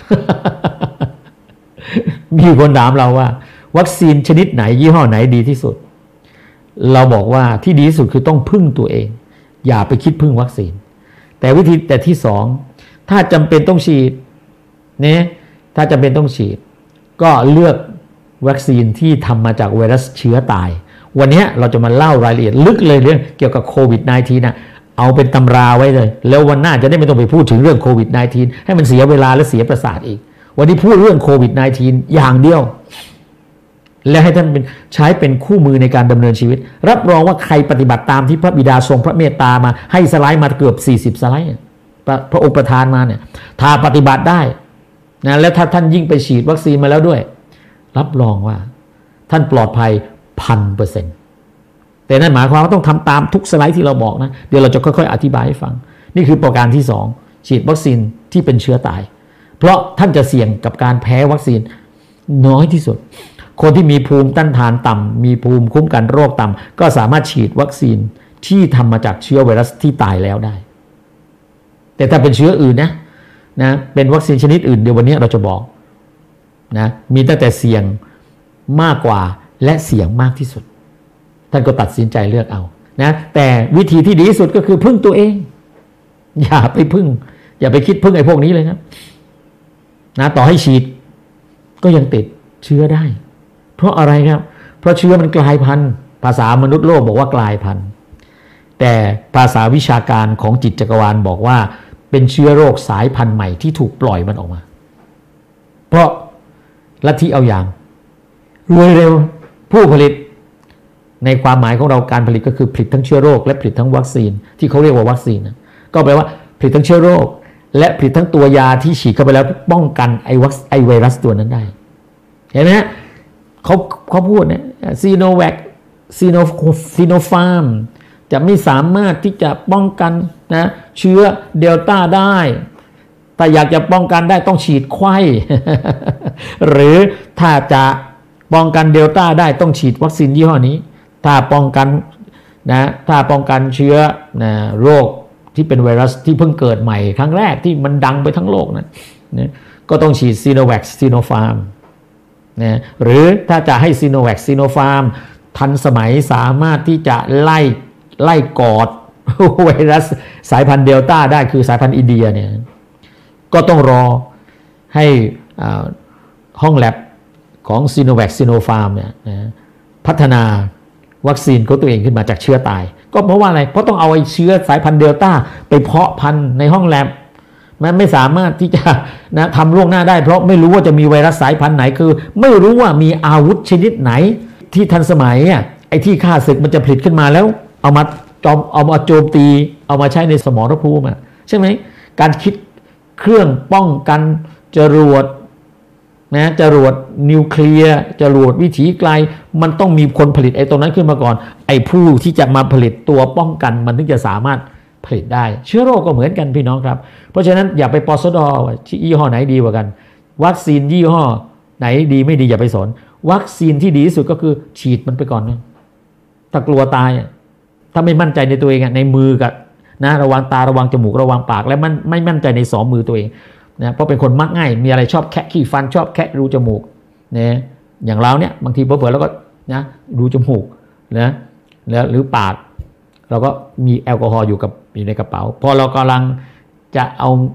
มีคนถามเราว่าวัคซีนชนิดไหนยี่ห้อไหนดีที่สุดเราบอกว่าที่ดีที่สุดคือต้องพึ่งตัวเองอย่าไปคิดพึ่งวัคซีนแต่วิธีแต่ที่สองถ้าจำเป็นต้องฉีดเนี่ยถ้าจำเป็นต้องฉีดก็เลือกวัคซีนที่ทำมาจากไวรัสเชื้อตายวันนี้เราจะมาเล่ารายละเอียดลึกเลยเรื่องเกี่ยวกับโควิด สิบเก้า นะเอาเป็นตำราไว้เลยแล้ววันหน้าจะได้ไม่ต้องไปพูดถึงเรื่องโควิด สิบเก้า ให้มันเสียเวลาและเสียประสาทอีกวันนี้พูดเรื่องโควิด สิบเก้า อย่างเดียวและให้ท่านเป็นใช้เป็นคู่มือในการดำเนินชีวิตรับรองว่าใครปฏิบัติตามที่พระบิดาทรงพระเมตตามาให้สไลด์มาเกือบสี่สิบสไลด์พระพระองค์ประทานมาเนี่ยถ้าปฏิบัติได้นะแล้วถ้าท่านยิ่งไปฉีดวัคซีนมาแล้วด้วยรับรองว่าท่านปลอดภัยพันเปอร์เซ็นต์แต่นั่นหมายความว่าต้องทำตามทุกสไลด์ที่เราบอกนะเดี๋ยวเราจะค่อยๆอธิบายให้ฟังนี่คือประการที่สองฉีดวัคซีนที่เป็นเชื้อตายเพราะท่านจะเสี่ยงกับการแพ้วัคซีนน้อยที่สุดคนที่มีภูมิต้านทานต่ำมีภูมิคุ้มกันโรคต่ำก็สามารถฉีดวัคซีนที่ทำมาจากเชื้อไวรัสที่ตายแล้วได้แต่ถ้าเป็นเชื้ออื่นนะนะเป็นวัคซีนชนิดอื่นเดี๋ยววันนี้เราจะบอกนะมีตั้งแต่เสี่ยงมากกว่าและเสี่ยงมากที่สุดท่านก็ตัดสินใจเลือกเอานะแต่วิธีที่ดีที่สุดก็คือพึ่งตัวเองอย่าไปพึ่งอย่าไปคิดพึ่งไอ้พวกนี้เลยครับนะต่อให้ฉีดก็ยังติดเชื้อได้เพราะอะไรครับเพราะเชื้อมันกลายพันธุ์ภาษามนุษย์โลกบอกว่ากลายพันธุ์แต่ภาษาวิชาการของจิตจักรวาลบอกว่าเป็นเชื้อโรคสายพันธุ์ใหม่ที่ถูกปล่อยมันออกมาเพราะลัทธิเอาอย่างรวยเร็วผู้ผลิตในความหมายของเราการผลิตก็คือผลิตทั้งเชื้อโรคและผลิตทั้งวัคซีนที่เขาเรียกว่าวัคซีนนะก็แปลว่าผลิตทั้งเชื้อโรคและผลิตทั้งตัวยาที่ฉีดเข้าไปแล้วป้องกันไอวัคไอไวรัสตัวนั้นได้เห็นไหมฮะเขาเขาพูดเนี่ยซีโนแวคซีโนซีโนฟาร์มจะไม่สามารถที่จะป้องกันนะเชื้อเดลต้าได้แต่อยากจะป้องกันได้ต้องฉีดไข้ หรือถ้าจะป้องกันเดลต้าได้ต้องฉีดวัคซีนยี่ห้อนี้ถ้าป้องกันนะถ้าป้องกันเชื้อนะโรคที่เป็นไวรัสที่เพิ่งเกิดใหม่ครั้งแรกที่มันดังไปทั้งโลกนั้นนะก็ต้องฉีดซีโนแวคซีโนฟาร์มนะหรือถ้าจะให้ซีโนแวคซีโนฟาร์มทันสมัยสามารถที่จะไล่ไล่กอดไวรัสสายพันธุ์เดลต้าได้คือสายพันธุ์อินเดียเนี่ยก็ต้องรอให้ห้องแลบของซีโนแวคซีโนฟาร์มเนี่ยนะพัฒนาวัคซีนของตัวเองขึ้นมาจากเชื้อตายก็เพราะว่าอะไรเพราะต้องเอาไอ้เชื้อสายพันธุ์เดลต้าไปเพาะพันธุ์ในห้องแลบมันไม่สามารถที่จะนะทำล่วงหน้าได้เพราะไม่รู้ว่าจะมีไวรัสสายพันธุ์ไหนคือไม่รู้ว่ามีอาวุธชนิดไหนที่ทันสมัยอ่ะไอ้ที่ฆ่าศึกมันจะผลิตขึ้นมาแล้วเอามาจอมเอามาโจมตีเอามาใช้ในสมรภูมิอ่ะใช่ไหมการคิดเครื่องป้องกันจรวดนะจรวดนิวเคลียร์จรวดวิถีไกลมันต้องมีคนผลิตไอ้ตรงนั้นขึ้นมาก่อนไอ้ผู้ที่จะมาผลิตตัวป้องกันมันถึงจะสามารถผลิตได้เชื้อโรคก็เหมือนกันพี่น้องครับเพราะฉะนั้นอย่าไปปสดว่ายี่ห้อไหนดีกว่ากันวัคซีนยี่ห้อไหนดีไม่ดีอย่าไปสนวัคซีนที่ดีที่สุดก็คือฉีดมันไปก่อนนะถ้ากลัวตายถ้าไม่มั่นใจในตัวเองในมือกับนะระวังตาระวังจมูกระวังปากและมันไม่มั่นใจในสองมือตัวเองนะเพราะเป็นคนมักง่ายมีอะไรชอบแคะขี้ฟันชอบแคะรูจมูกเนี่ยอย่างเราเนี่ยบางทีเผลอๆแล้วก็นะรูจมูกนะแล้วหรือปากเราก็มีแอลกอฮอล์อยู่กับอยู่ในกระเป๋าพอเรากำลังจะเอาไป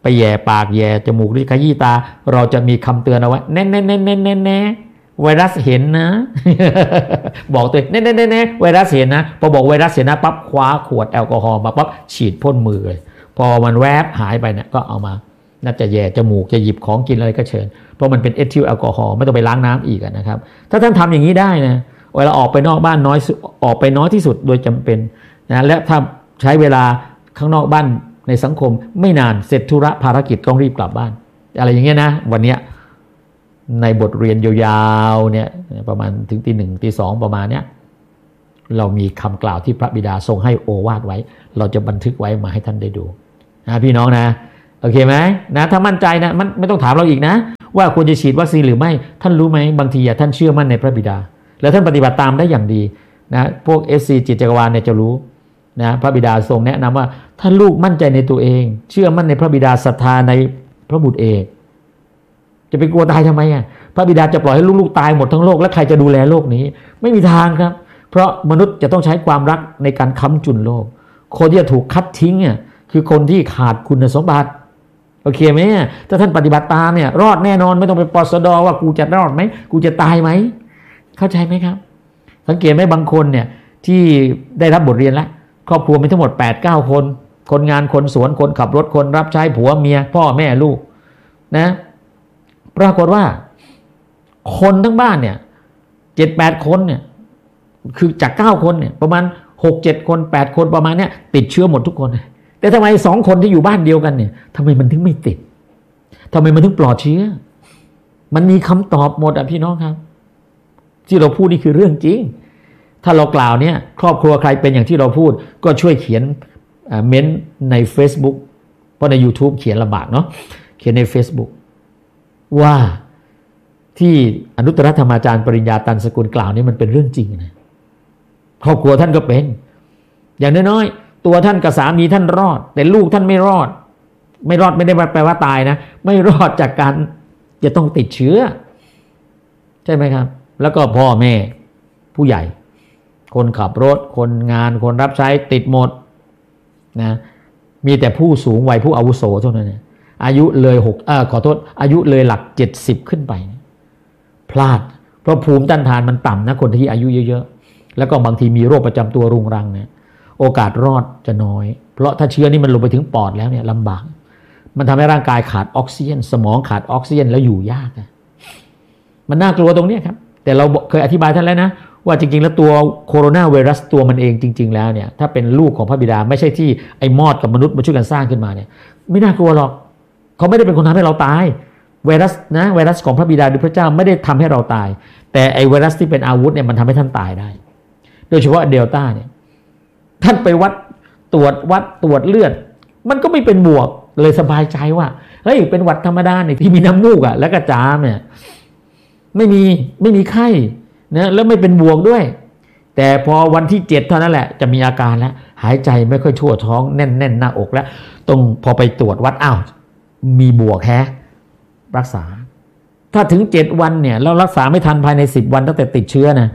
แย่ปากแย่จมูกหรือขยี้ตาเราจะมีคำเตือนเอาไว้แน่แน่แน่แน่แน่แน่ไวรัสเห็นนะ บอกตัวแน่แน่แน่แน่ไวรัสเห็นนะพอบอกไวรัสเห็นนะปั๊บคว้าขวดแอลกอฮอล์มาปั๊บฉีดพ่นมือเลยพอมันแวบหายไปเนี่ยก็เอามาน่าจะแย่จมูกจะหยิบของกินอะไรก็เชิญเพราะมันเป็นเอทิลแอลกอฮอล์ไม่ต้องไปล้างน้ำอีกนะครับถ้าท่านทำอย่างนี้ได้นะเวลาออกไปนอกบ้านน้อยออกไปน้อยที่สุดโดยจำเป็นนะและถ้าใช้เวลาข้างนอกบ้านในสังคมไม่นานเสร็จธุระภารกิจต้องรีบกลับบ้านอะไรอย่างเงี้ยนะวันเนี้ยในบทเรียนยาวๆเนี่ยประมาณถึงตีหนึ่งตีสองประมาณเนี้ยเรามีคำกล่าวที่พระบิดาทรงให้โอวาทไว้เราจะบันทึกไว้มาให้ท่านได้ดูนะพี่น้องนะโอเคไหมนะถ้ามั่นใจนะมันไม่ต้องถามเราอีกนะว่าควรจะฉีดวัคซีนหรือไม่ท่านรู้ไหมบางทีท่านเชื่อมั่นในพระบิดาแล้วท่านปฏิบัติตามได้อย่างดีนะพวก เอส ซี จิตจักรวาลเนี่ยจะรู้นะพระบิดาทรงแนะนำว่าถ้าลูกมั่นใจในตัวเองเชื่อมั่นในพระบิดาศรัทธาในพระบุตรเองจะไปกลัวตายทำไมอ่ะพระบิดาจะปล่อยให้ลูกๆตายหมดทั้งโลกแล้วใครจะดูแลโลกนี้ไม่มีทางครับเพราะมนุษย์จะต้องใช้ความรักในการค้ำจุนโลกคนที่จะถูกคัดทิ้งอ่ะคือคนที่ขาดคุณสมบัติโอเคไหมถ้าท่านปฏิบัติตามเนี่ยรอดแน่นอนไม่ต้องไปปสดว่ากูจะรอดไหมกูจะตายไหมเข้าใจไหมครับสังเกตไหมบางคนเนี่ยที่ได้รับบทเรียนแล้วครอบครัวมีทั้งหมด แปดเก้า คนคนงานคนสวนคนขับรถคนรับใช้ผัวเมียพ่อแม่ลูกนะปรากฏว่าคนทั้งบ้านเนี่ย เจ็ดแปด คนเนี่ยคือจากเก้าคนเนี่ยประมาณ หกเจ็ด คนแปดคนประมาณเนี้ยติดเชื้อหมดทุกคนแต่ทำไมสองคนที่อยู่บ้านเดียวกันเนี่ยทำไมมันถึงไม่ติดทำไมมันถึงปลอดเชื้อมันมีคำตอบหมดอ่ะพี่น้องครับที่เราพูดนี่คือเรื่องจริงถ้าเรากล่าวเนี่ยครอบครัวใครเป็นอย่างที่เราพูดก็ช่วยเขียนเม้นใน Facebook เพราะใน YouTube เขียนลำบากเนาะเขียนใน Facebook ว่าที่อนุตตรธรรมาจารย์ปริญญาตันสกุลกล่าวนี่มันเป็นเรื่องจริงนะครอบครัวท่านก็เป็นอย่างน้อยๆตัวท่านกับสามีท่านรอดแต่ลูกท่านไม่รอดไม่รอดไม่ได้แปลว่าตายนะไม่รอดจากการจะต้องติดเชื้อใช่ไหมครับแล้วก็พ่อแม่ผู้ใหญ่คนขับรถคนงานคนรับใช้ติดหมดนะมีแต่ผู้สูงวัยผู้อาวุโสเท่านั้นนะอายุเลยหกเอ่อขอโทษอายุเลยหลักเจ็ดสิบขึ้นไปพลาดเพราะภูมิต้านทานมันต่ำนะคนที่อายุเยอะๆแล้วก็บางทีมีโรคประจำตัวรุงรังเนี่ยโอกาสรอดจะน้อยเพราะถ้าเชื้อนี่มันลงไปถึงปอดแล้วเนี่ยลำบากมันทำให้ร่างกายขาดออกซิเจนสมองขาดออกซิเจนแล้วอยู่ยากนะมันน่ากลัวตรงนี้ครับแต่เราเคยอธิบายท่านแล้วนะว่าจริงๆแล้วตัวโคโรนาไวรัสตัวมันเองจริงๆแล้วเนี่ยถ้าเป็นลูกของพระบิดาไม่ใช่ที่ไอ้มอดกับมนุษย์มาช่วยกันสร้างขึ้นมาเนี่ยไม่น่ากลัวหรอกเขาไม่ได้เป็นคนทำให้เราตายไวรัสนะไวรัสของพระบิดาหรือพระเจ้าไม่ได้ทำให้เราตายแต่ไอ้ไวรัสที่เป็นอาวุธเนี่ยมันทำให้ท่านตายได้โดยเฉพาะเดลต้าเนี่ยท่านไปวัดตรวจวัดตรวจเลือดมันก็ไม่เป็นบวกเลยสบายใจว่าเฮ้ยเป็นหวัดธรรมดาเนี่ยที่มีน้ำมูกอ่ะแล้วก็จามเนี่ยไม่มีไม่มีไข้นะแล้วไม่เป็นบวกด้วยแต่พอวันที่เจ็ดเท่านั้นแหละจะมีอาการแล้วหายใจไม่ค่อยทั่วท้องแน่นแน่นหน้าอกแล้วต้องพอไปตรวจวัดอ้าวมีบวกแฮะรักษาถ้าถึงเจ็ดวันเนี่ยเรารักษาไม่ทันภายในสิบวันตั้งแต่ติดเชื้อนะ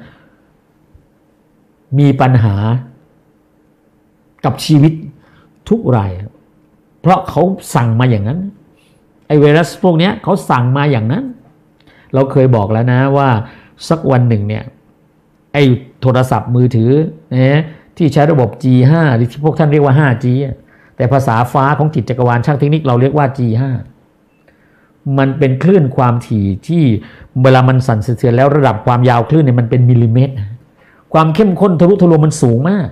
มีปัญหากับชีวิตทุกรายเพราะเขาสั่งมาอย่างนั้นไอไวรัสพวกนี้เขาสั่งมาอย่างนั้นเราเคยบอกแล้วนะว่าสักวันหนึ่งเนี่ยไอโทรศัพท์มือถือนะที่ใช้ระบบ จี ห้า หรือที่พวกท่านเรียกว่า ห้าจี แต่ภาษาฟ้าของจิตจักรวาลช่างเทคนิคเราเรียกว่า จี ห้า มันเป็นคลื่นความถี่ที่เวลามันสั่นสะเทือนแล้วระดับความยาวคลื่นเนี่ยมันเป็นมิลลิเมตรความเข้มข้นทะลุทะลวงมันสูงมาก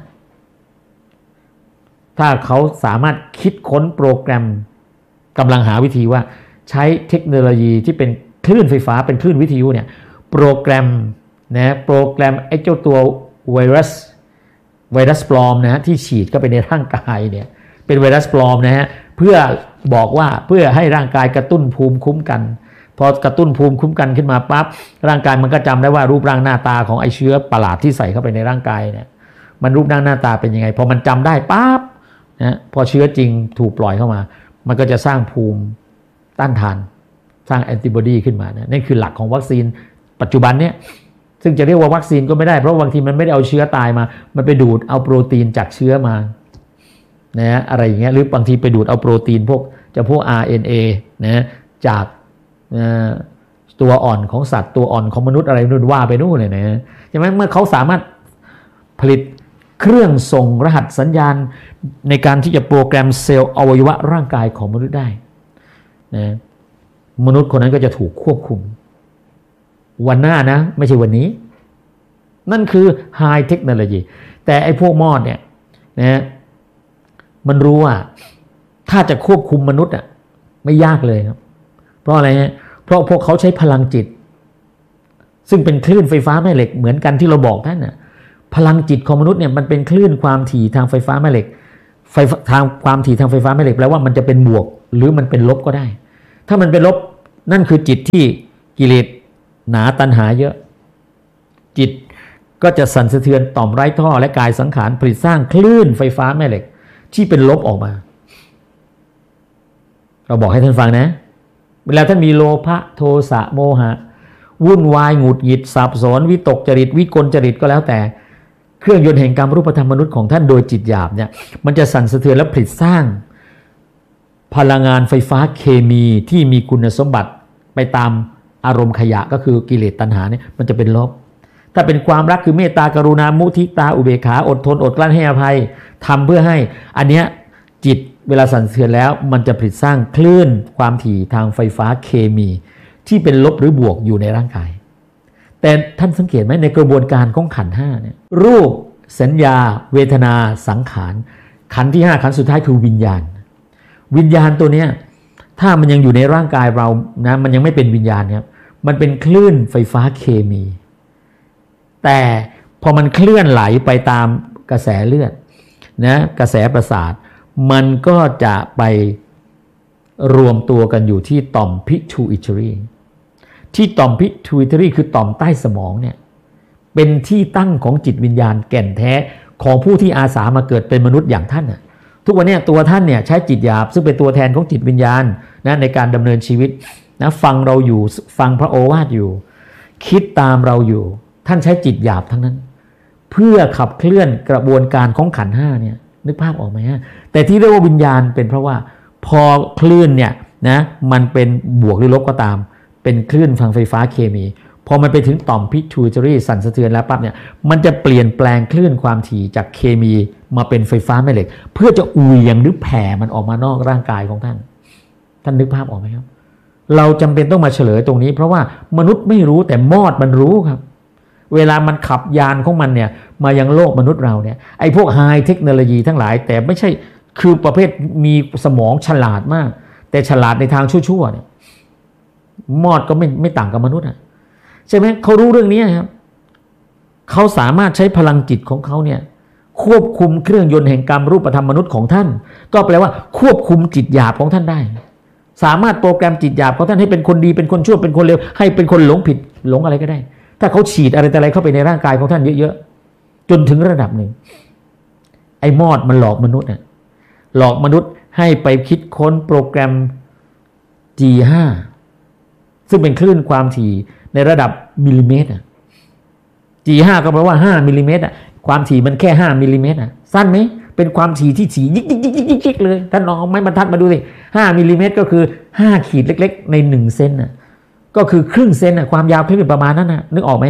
ถ้าเขาสามารถคิดค้นโปรแกรมกำลังหาวิธีว่าใช้เทคโนโลยีที่เป็นคลื่นไฟฟ้าเป็นคลื่นวิทยุเนี่ยโปรแกรมนะโปรแกรมไอ้เจ้าตัวไวรัสไวรัสปลอมนะที่ฉีดเข้าไปในร่างกายเนี่ยเป็นไวรัสปลอมนะฮะเพื่อบอกว่าเพื่อให้ร่างกายกระตุ้นภูมิคุ้มกันพอกระตุ้นภูมิคุ้มกันขึ้นมาปั๊บร่างกายมันก็จำได้ว่ารูปร่างหน้าตาของไอ้เชื้อประหลาดที่ใส่เข้าไปในร่างกายเนี่ยมันรูปร่างหน้าตาเป็นยังไงพอมันจำได้ปั๊บนะพอเชื้อจริงถูกปล่อยเข้ามามันก็จะสร้างภูมิต้านทานสร้างแอนติบอดีขึ้นมานะนั่นคือหลักของวัคซีนปัจจุบันเนี่ยซึ่งจะเรียกว่าวัคซีนก็ไม่ได้เพราะบางทีมันไม่ได้เอาเชื้อตายมามันไปดูดเอาโปรตีนจากเชื้อมานะอะไรอย่างเงี้ยหรือบางทีไปดูดเอาโปรตีนพวกจะพวก อาร์ เอ็น เอ นะจากตัวอ่อนของสัตว์ตัวอ่อนของมนุษย์อะไรนู่นว่าไปนู่นเลยนะใช่ไหมเมื่อเขาสามารถผลิตเครื่องส่งรหัสสัญญาณในการที่จะโปรแกรมเซลล์อวัยวะร่างกายของมนุษย์ได้นะมนุษย์คนนั้นก็จะถูกควบคุมวันหน้านะไม่ใช่วันนี้นั่นคือไฮเทคโนโลยีแต่ไอ้พวกมอดเนี่ยนะมันรู้ว่าถ้าจะควบคุมมนุษย์อ่ะไม่ยากเลยครับเพราะอะไรฮะเพราะพวกเขาใช้พลังจิตซึ่งเป็นคลื่นไฟฟ้าแม่เหล็กเหมือนกันที่เราบอกท่านน่ะพลังจิตของมนุษย์เนี่ยมันเป็นคลื่นความถี่ทางไฟฟ้าแม่เหล็กไฟทางความถี่ทางไฟฟ้าแม่เหล็กแปลว่ามันจะเป็นบวกหรือมันเป็นลบก็ได้ถ้ามันเป็นลบนั่นคือจิตที่กิเลสหนาตัณหาเยอะจิตก็จะสั่นสะเทือนต่อมไร้ท่อและกายสังขารผลิตสร้างคลื่นไฟฟ้าแม่เหล็กที่เป็นลบออกมาเราบอกให้ท่านฟังนะเวลาท่านมีโลภะโทสะโมหะวุ่นวายหงุดหงิดสับสนวิตกจริตวิกลจริตก็แล้วแต่เครื่องยนต์แห่งกรรมรูปธรรมมนุษย์ของท่านโดยจิตหยาบเนี่ยมันจะสั่นสะเทือนและผลิตสร้างพลังงานไฟฟ้าเคมีที่มีคุณสมบัติไปตามอารมณ์ขยะก็คือกิเลสตัณหาเนี่ยมันจะเป็นลบถ้าเป็นความรักคือเมตตากรุณามุทิตาอุเบกขาอดทนอดกลั้นให้อภัยทำเพื่อให้อันเนี้ยจิตเวลาสั่นสะเทือนแล้วมันจะผลิตสร้างคลื่นความถี่ทางไฟฟ้าเคมีที่เป็นลบหรือบวกอยู่ในร่างกายแต่ท่านสังเกตไหมในกระบวนการของขันธ์ห้าเนี่ยรูปสัญญาเวทนาสังขารขันธ์ที่ห้าขันธ์สุดท้ายคือวิญญาณวิญญาณตัวเนี้ยถ้ามันยังอยู่ในร่างกายเรานะมันยังไม่เป็นวิญญาณครับมันเป็นคลื่นไฟฟ้าเคมีแต่พอมันเคลื่อนไหลไปตามกระแสเลือดนะกระแสประสาทมันก็จะไปรวมตัวกันอยู่ที่ต่อม pituitary ที่ต่อม pituitary คือต่อมใต้สมองเนี่ยเป็นที่ตั้งของจิตวิญญาณแก่นแท้ของผู้ที่อาสามาเกิดเป็นมนุษย์อย่างท่านน่ะทุกวันนี้ตัวท่านเนี่ยใช้จิตหยาบซึ่งเป็นตัวแทนของจิตวิญญาณนะในการดำเนินชีวิตนะฟังเราอยู่ฟังพระโอวาทอยู่คิดตามเราอยู่ท่านใช้จิตหยาบทั้งนั้นเพื่อขับเคลื่อนกระบวนการของขันธ์ห้าเนี่ยนึกภาพออกไหมฮะแต่ที่เรียกว่าวิญญาณเป็นเพราะว่าพอคลื่นเนี่ยนะมันเป็นบวกหรือลบก็ตามเป็นคลื่นทางไฟฟ้าเคมีพอมันไปถึงต่อม pituitary สั่นสะเทือนแล้วปั๊บเนี่ยมันจะเปลี่ยนแปลงคลื่นความถี่จากเคมีมาเป็นไฟฟ้าแม่เหล็กเพื่อจะเหวี่ยงหรือแผ่มันออกมานอกร่างกายของท่านท่านนึกภาพออกไหมครับเราจำเป็นต้องมาเฉลยตรงนี้เพราะว่ามนุษย์ไม่รู้แต่มอดมันรู้ครับเวลามันขับยานของมันเนี่ยมายังโลกมนุษย์เราเนี่ยไอ้พวกไฮเทคโนโลยีทั้งหลายแต่ไม่ใช่คือประเภทมีสมองฉลาดมากแต่ฉลาดในทางชั่วๆเนี่ยมอดก็ไม่ไม่ต่างกับมนุษย์อ่ะใช่ไหมเขารู้เรื่องนี้ครับเขาสามารถใช้พลังจิตของเขาเนี่ยควบคุมเครื่องยนต์แห่งกรรมรูปธรรมมนุษย์ของท่านก็แปลว่าควบคุมจิตหยาบของท่านได้สามารถโปรแกรมจิตหยาบของท่านให้เป็นคนดีเป็นคนชั่วเป็นคนเลวให้เป็นคนหลงผิดหลงอะไรก็ได้ถ้าเขาฉีดอะไรแต่อะไรเข้าไปในร่างกายของท่านเยอะๆจนถึงระดับหนึ่งไอ้มอดมันหลอกมนุษย์น่ะหลอกมนุษย์ให้ไปคิดค้นโปรแกรม จี ห้า ซึ่งเป็นคลื่นความถี่ในระดับมิลลิเมตร จี ห้า ก็แปลว่าห้ามิลลิเมตรความถี่มันแค่ห้ามิลลิเมตรสั้นไหมเป็นความถี่ที่ถี่ยิกยิกยิกยิกยิกเลยท่านลองไม้บรรทัดมาดูสิห้ามิลลิเมตรก็คือห้าขีดเล็กๆในหนึ่งเซนน่ะก็คือครึ่งเซนน่ะความยาวคลื่นประมาณนั้นน่ะนึกออกไหม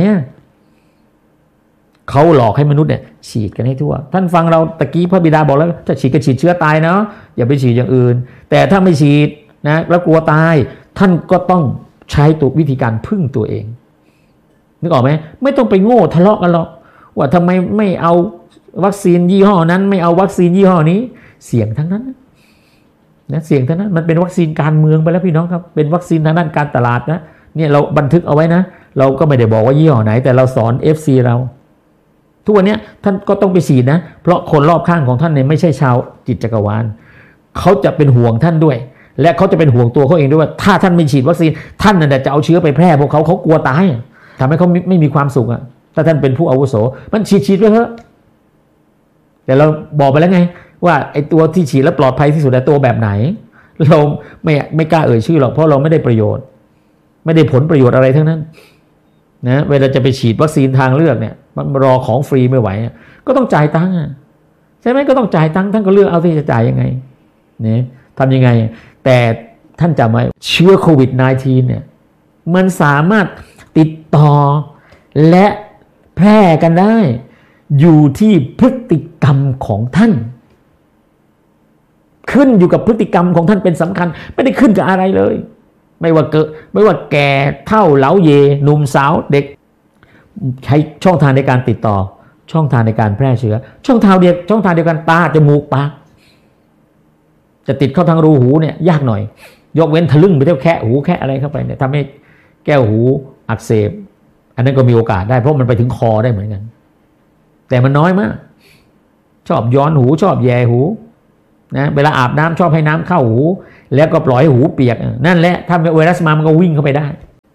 เขาหลอกให้มนุษย์เนี่ยฉีดกันให้ทั่วท่านฟังเราตะกี้พระบิดาบอกแล้วถ้าฉีดก็ฉีดเชื้อตายเนาะอย่าไปฉีดอย่างอื่นแต่ถ้าไม่ฉีดนะแล้วกลัวตายท่านก็ต้องใช้ตัววิธีการพึ่งตัวเองนึกออกไหมไม่ต้องไปโง่ทะเลาะกันหรอกว่าทำไมไม่เอาวัคซีนยี่ห้อนั้นไม่เอาวัคซีนยี่ห้อนี้เสี่ยงทั้งนั้นนะเสี่ยงทั้งนั้นมันเป็นวัคซีนการเมืองไปแล้วพี่น้องครับเป็นวัคซีนทางด้านการตลาดนะเนี่ยเราบันทึกเอาไว้นะเราก็ไม่ได้บอกว่ายี่ห้อไหนแต่เราสอน เอฟ ซี เราทุกวันนี้ท่านก็ต้องไปฉีดนะเพราะคนรอบข้างของท่านเนี่ยไม่ใช่ชาวจิตจักรวาลเขาจะเป็นห่วงท่านด้วยและเขาจะเป็นห่วงตัวเขาเองด้วยว่าถ้าท่านไม่ฉีดวัคซีนท่านน่ะจะเอาเชื้อไปแพร่พวกเขาเขากลัวตายทำให้เขาไม่มีความสุขอ่ะถ้าท่านเป็นผู้อาวุโสมันฉีดฉีดไว้เถอะแต่เราบอกไปแล้วไงว่าไอ้ตัวที่ฉีดแล้วปลอดภัยที่สุดแต่ตัวแบบไหนเราไม่ไม่กล้าเอ่ยชื่อหรอกเพราะเราไม่ได้ประโยชน์ไม่ได้ผลประโยชน์อะไรทั้งนั้นนะเวลาจะไปฉีดวัคซีนทางเลือกเนี่ยมันรอของฟรีไม่ไหวก็ต้องจ่ายตังค์ใช่ไหมก็ต้องจ่ายตังค์ท่านก็เลือกเอาที่จะจ่ายยังไงเนี่ยทำยังไงแต่ท่านจำไว้เชื้อโควิด สิบเก้า เนี่ยมันสามารถติดต่อและแพร่กันได้อยู่ที่พฤติกรรมของท่านขึ้นอยู่กับพฤติกรรมของท่านเป็นสำคัญไม่ได้ขึ้นกับอะไรเลยไม่ว่าเกิดไม่ว่าแก่เฒ่าเหลาเยหนุ่มสาวเด็กใช้ช่องทางในการติดต่อช่องทางในการแพร่เชื้อช่องทางเดียวช่องทางเดียวกันตาจมูกปากจะติดเข้าทางรูหูเนี่ยยากหน่อยยกเว้นทะลึ่งไปเที่ยวแค่หูแค่อะไรเข้าไปเนี่ยทำให้แก้วหูอักเสบอันนั้นก็มีโอกาสได้เพราะมันไปถึงคอได้เหมือนกันแต่มันน้อยมากชอบย้อนหูชอบแย่หูนะเวลาอาบน้ำชอบให้น้ำเข้าหูแล้วก็ปล่อยให้หูเปียกนั่นแหละถ้าไวรัสมามันก็วิ่งเข้าไปได้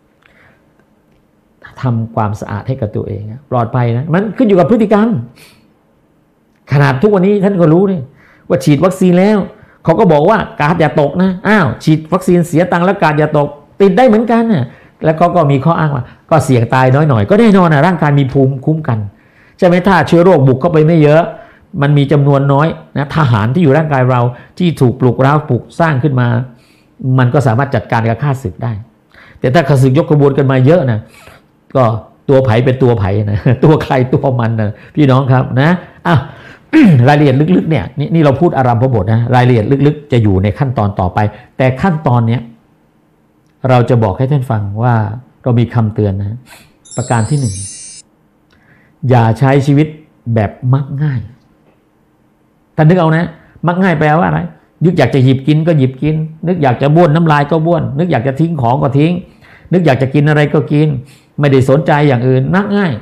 ทำความสะอาดให้กับตัวเองปลอดภัยนะมันขึ้นอยู่กับพฤติกรรมขนาดทุกวันนี้ท่านก็รู้นี่ว่าฉีดวัคซีนแล้วเขาก็บอกว่ากาดอย่าตกนะอ้าวฉีดวัคซีนเสียตังค์แล้วกาดอย่าตกติดได้เหมือนกันนะแล้วก็ก็มีข้ออ้างว่าก็เสี่ยงตายน้อยหน่อยก็แน่นอนนะร่างกายมีภูมิคุ้มกันใช่ไหมถ้าเชื้อโรคบุกเข้าไปไม่เยอะมันมีจำนวนน้อยนะทหารที่อยู่ร่างกายเราที่ถูกปลุกเร้าปลุกสร้างขึ้นมามันก็สามารถจัดการกับข้าศึกได้แต่ถ้าข้าศึกยกขบวนกันมาเยอะนะก็ตัวไผ่เป็นตัวไผ่นะตัวใครตัวมันนะพี่น้องครับนะอ่ะ รายละเอียดลึกๆเนี่ยนี่นี่เราพูดอารัมภบทนะรายละเอียดลึกๆจะอยู่ในขั้นตอนต่อไปแต่ขั้นตอนเนี้ยเราจะบอกให้ท่านฟังว่าเรามีคำเตือนนะประการที่หนึ่งอย่าใช้ชีวิตแบบมักง่ายท่านนึกเอานะมักง่ายแปลว่าอะไรนึกอยากจะหยิบกินก็หยิบกินนึกอยากจะบ้วนน้ำลายก็บ้วนนึกอยากจะทิ้งของก็ทิ้งนึกอยากจะกินอะไรก็กินไม่ได้สนใจอย่างอื่นมักง่าย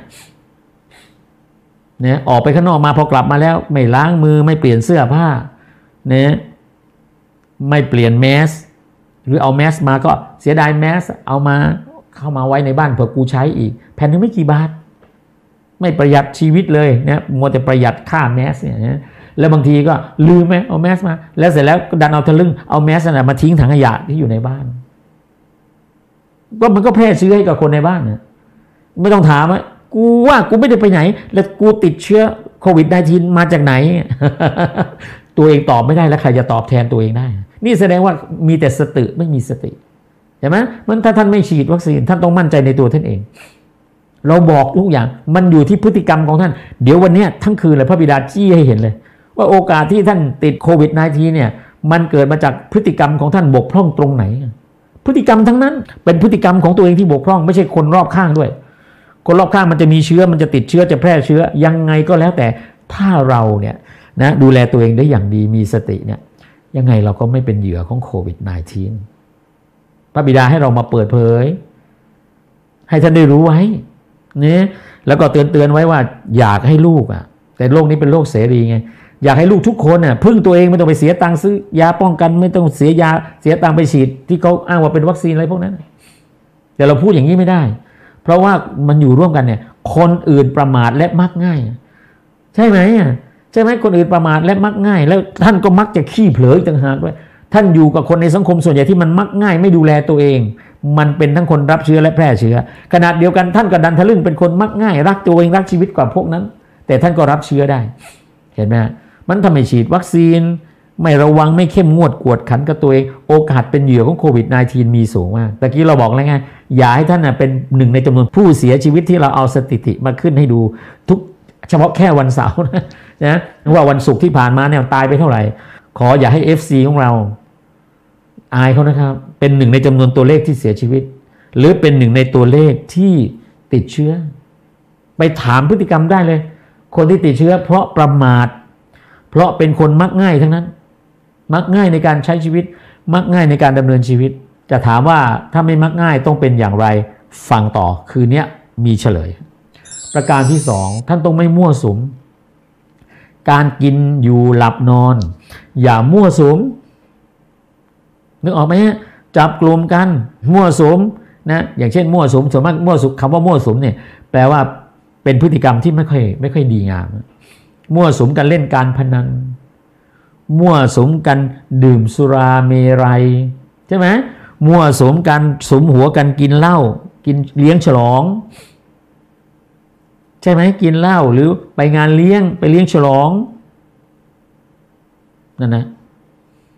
เนี่ยออกไปข้างนอกมาพอกลับมาแล้วไม่ล้างมือไม่เปลี่ยนเสื้อผ้าเนี่ยไม่เปลี่ยนแมสหรือเอาแมสมาก็เสียดายแมสเอามาเข้ามาไว้ในบ้านเผื่อกูใช้อีกแผ่นนึงไม่กี่บาทไม่ประหยัดชีวิตเลยเนี่ยมัวแต่ประหยัดค่าแมสเนี่ยแล้วบางทีก็ลืมไหมเอาแมสมาแล้วเสร็จแล้วดันเอาทะลึ่งเอาแมสน่ะมาทิ้งถังขยะที่อยู่ในบ้านก็มันก็แพร่เชื้อให้กับคนในบ้านเนี่ยไม่ต้องถามว่ากูว่ากูไม่ได้ไปไหนแล้วกูติดเชื้อโควิด สิบเก้า มาจากไหน ตัวเองตอบไม่ได้แล้วใครจะตอบแทนตัวเองได้นี่แสดงว่ามีแต่สติไม่มีสติใช่ไหมมันถ้าท่านไม่ฉีดวัคซีนท่านต้องมั่นใจในตัวท่านเองเราบอกทุกอย่างมันอยู่ที่พฤติกรรมของท่านเดี๋ยววันนี้ทั้งคืนเลยพระบิดาจี้ให้เห็นเลยว่าโอกาสที่ท่านติดโควิด สิบเก้า เนี่ยมันเกิดมาจากพฤติกรรมของท่านบกพร่องตรงไหนพฤติกรรมทั้งนั้นเป็นพฤติกรรมของตัวเองที่บกพร่องไม่ใช่คนรอบข้างด้วยคนรอบข้างมันจะมีเชื้อมันจะติดเชื้อจะแพร่เชื้อยังไงก็แล้วแต่ถ้าเราเนี่ยนะดูแลตัวเองได้อย่างดีมีสติเนี่ยยังไงเราก็ไม่เป็นเหยื่อของโควิด สิบเก้า พระบิดาให้เรามาเปิดเผยให้ท่านได้รู้ไว้เนี่ยแล้วก็เตือนเตือนไว้ว่าอยากให้ลูกอ่ะแต่โลกนี้เป็นโลกเสรีไงอยากให้ลูกทุกคนน่ะพึ่งตัวเองไม่ต้องไปเสียตังค์ซื้อยาป้องกันไม่ต้องเสียยาเสียตังค์ไปฉีดที่เขาอ้างว่าเป็นวัคซีนอะไรพวกนั้นแต่เราพูดอย่างนี้ไม่ได้เพราะว่ามันอยู่ร่วมกันเนี่ยคนอื่นประมาทและมักง่ายใช่ไหมใช่ไหมคนอื่นประมาทและมักง่ายแล้วท่านก็มักจะขี้เผลอต่างหากด้วยท่านอยู่กับคนในสังคมส่วนใหญ่ที่มันมักง่ายไม่ดูแลตัวเองมันเป็นทั้งคนรับเชื้อและแพร่เชื้อขนาดเดียวกันท่านก็ดันทะลึ่งเป็นคนมักง่ายรักตัวเองรักชีวิตกว่าพวกนั้นแต่ท่านก็รับเชื้อได้เห็นไหมมันทำให้ฉีดวัคซีนไม่ระวังไม่เข้มงวดกวดขันกับตัวเองโอกาสเป็นเหยื่อของโควิด สิบเก้า มีสูงมากตะกี้เราบอกแล้วไงอย่าให้ท่านเป็นหนึ่งในจำนวนผู้เสียชีวิตที่เราเอาสถิติมาขึ้นให้ดูทุกเฉพาะแค่วันเสาร์นะนะว่าวันศุกร์ที่ผ่านมาเนี่ยตายไปเท่าไหร่ขออย่าให้ เอฟ ซี ของเราอายเขานะครับเป็นหนึ่งในจำนวนตัวเลขที่เสียชีวิตหรือเป็นหนึ่งในตัวเลขที่ติดเชื้อไปถามพฤติกรรมได้เลยคนที่ติดเชื้อเพราะประมาทเพราะเป็นคนมักง่ายทั้งนั้นมักง่ายในการใช้ชีวิตมักง่ายในการดำเนินชีวิตจะถามว่าถ้าไม่มักง่ายต้องเป็นอย่างไรฟังต่อคืนนี้มีเฉลยประการที่สองท่านต้องไม่มั่วสุมการกินอยู่หลับนอนอย่ามั่วสุมนึกออกไหมฮะจับกลุ่มกันมั่วสุมนะอย่างเช่นมั่วสุมส่วนมากมั่วสุมคำว่ามั่วสุมเนี่ยแปลว่าเป็นพฤติกรรมที่ไม่ค่อยไม่ค่อยดีงามมั่วสุมกันเล่นการพนันมั่วสุมกันดื่มสุราเมรัยใช่ไหมมั่วสุมกันสุมหัวกันกินเหล้ากินเลี้ยงฉลองใช่ไหมกินเหล้าหรือไปงานเลี้ยงไปเลี้ยงฉลองนั่นนะ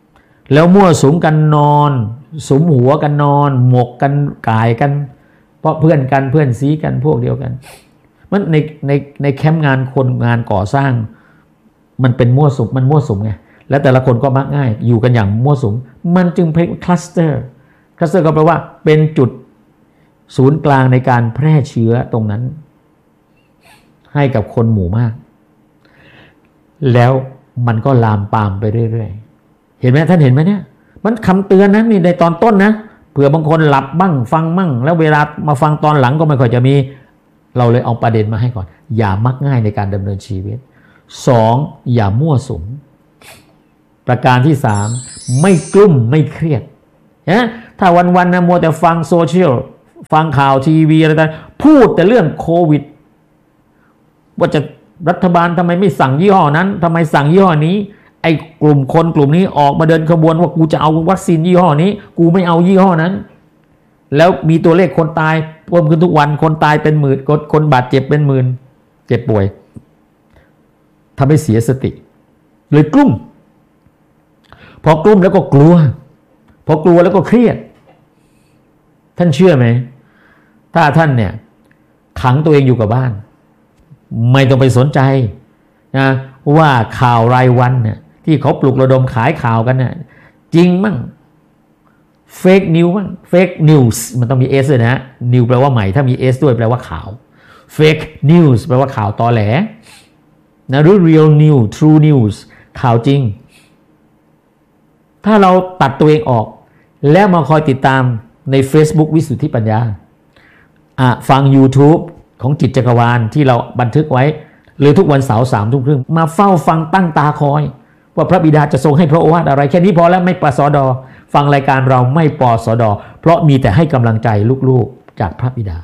แล้วมั่วสุมกันนอนสุมหัวกันนอนหมกกันกายกันเพราะเพื่อนกันเพื่อนซีกันพวกเดียวกันมันในในในแคมป์งานคนงานก่อสร้างมันเป็นมั่วสุมมันมั่วสุมไงแล้วแต่ละคนก็มักง่ายอยู่กันอย่างมั่วสุมมันจึงเป็นคลัสเตอร์คลัสเตอร์ก็แปลว่าเป็นจุดศูนย์กลางในการแพร่เชื้อตรงนั้นให้กับคนหมู่มากแล้วมันก็ลามปามไปเรื่อยๆเห็นไหมท่านเห็นไหมเนี่ยมันคำเตือนนะนี่ในตอนต้นนะเผื่อบางคนหลับบ้างฟังมั่งแล้วเวลามาฟังตอนหลังก็ไม่ค่อยจะมีเราเลยเอาประเด็นมาให้ก่อนอย่ามักง่ายในการดำเนินชีวิตสองอย่ามั่วสุมประการที่สามไม่กลุ้มไม่เครียดนะถ้าวันๆนะมัวแต่ฟังโซเชียลฟังข่าวทีวีอะไรต่างพูดแต่เรื่องโควิดว่าจะรัฐบาลทำไมไม่สั่งยี่ห้อนั้นทำไมสั่งยี่ห้อนี้ไอ้กลุ่มคนกลุ่มนี้ออกมาเดินขบวนว่ากูจะเอาวัคซีนยี่ห้อนี้กูไม่เอายี่ห้อนั้นแล้วมีตัวเลขคนตายเพิ่มขึ้นทุกวันคนตายเป็นหมื่นคนคนบาดเจ็บเป็นหมื่นเจ็บป่วยทำให้เสียสติเลยกลุ้มพอกลุ้มแล้วก็กลัวพอกลัวแล้วก็เครียดท่านเชื่อไหมถ้าท่านเนี่ยขังตัวเองอยู่กับบ้านไม่ต้องไปสนใจนะว่าข่าวรายวันเนี่ยที่เขาปลุกระดมขายข่าวกันเนี่ยจริงมั่งเฟกนิวมั่งเฟกนิวส์มันต้องมี S ด้วยนะนิวแปลว่าใหม่ถ้ามี S ด้วยแปลว่าข่าวเฟกนิวส์แปลว่าข่าวตอแหลนะหรือ real news true news ข่าวจริงถ้าเราตัดตัวเองออกแล้วมาคอยติดตามใน Facebook วิสุทธิปัญญาอ่ะฟัง YouTube ของจิตจักรวาลที่เราบันทึกไว้หรือทุกวันเสาร์สามทุ่มครึ่งมาเฝ้าฟังตั้งตาคอยว่าพระบิดาจะทรงให้พระโอวาทอะไรแค่นี้พอแล้วไม่ปสดฟังรายการเราไม่ปสดเพราะมีแต่ให้กำลังใจลูกๆจากพระบิดา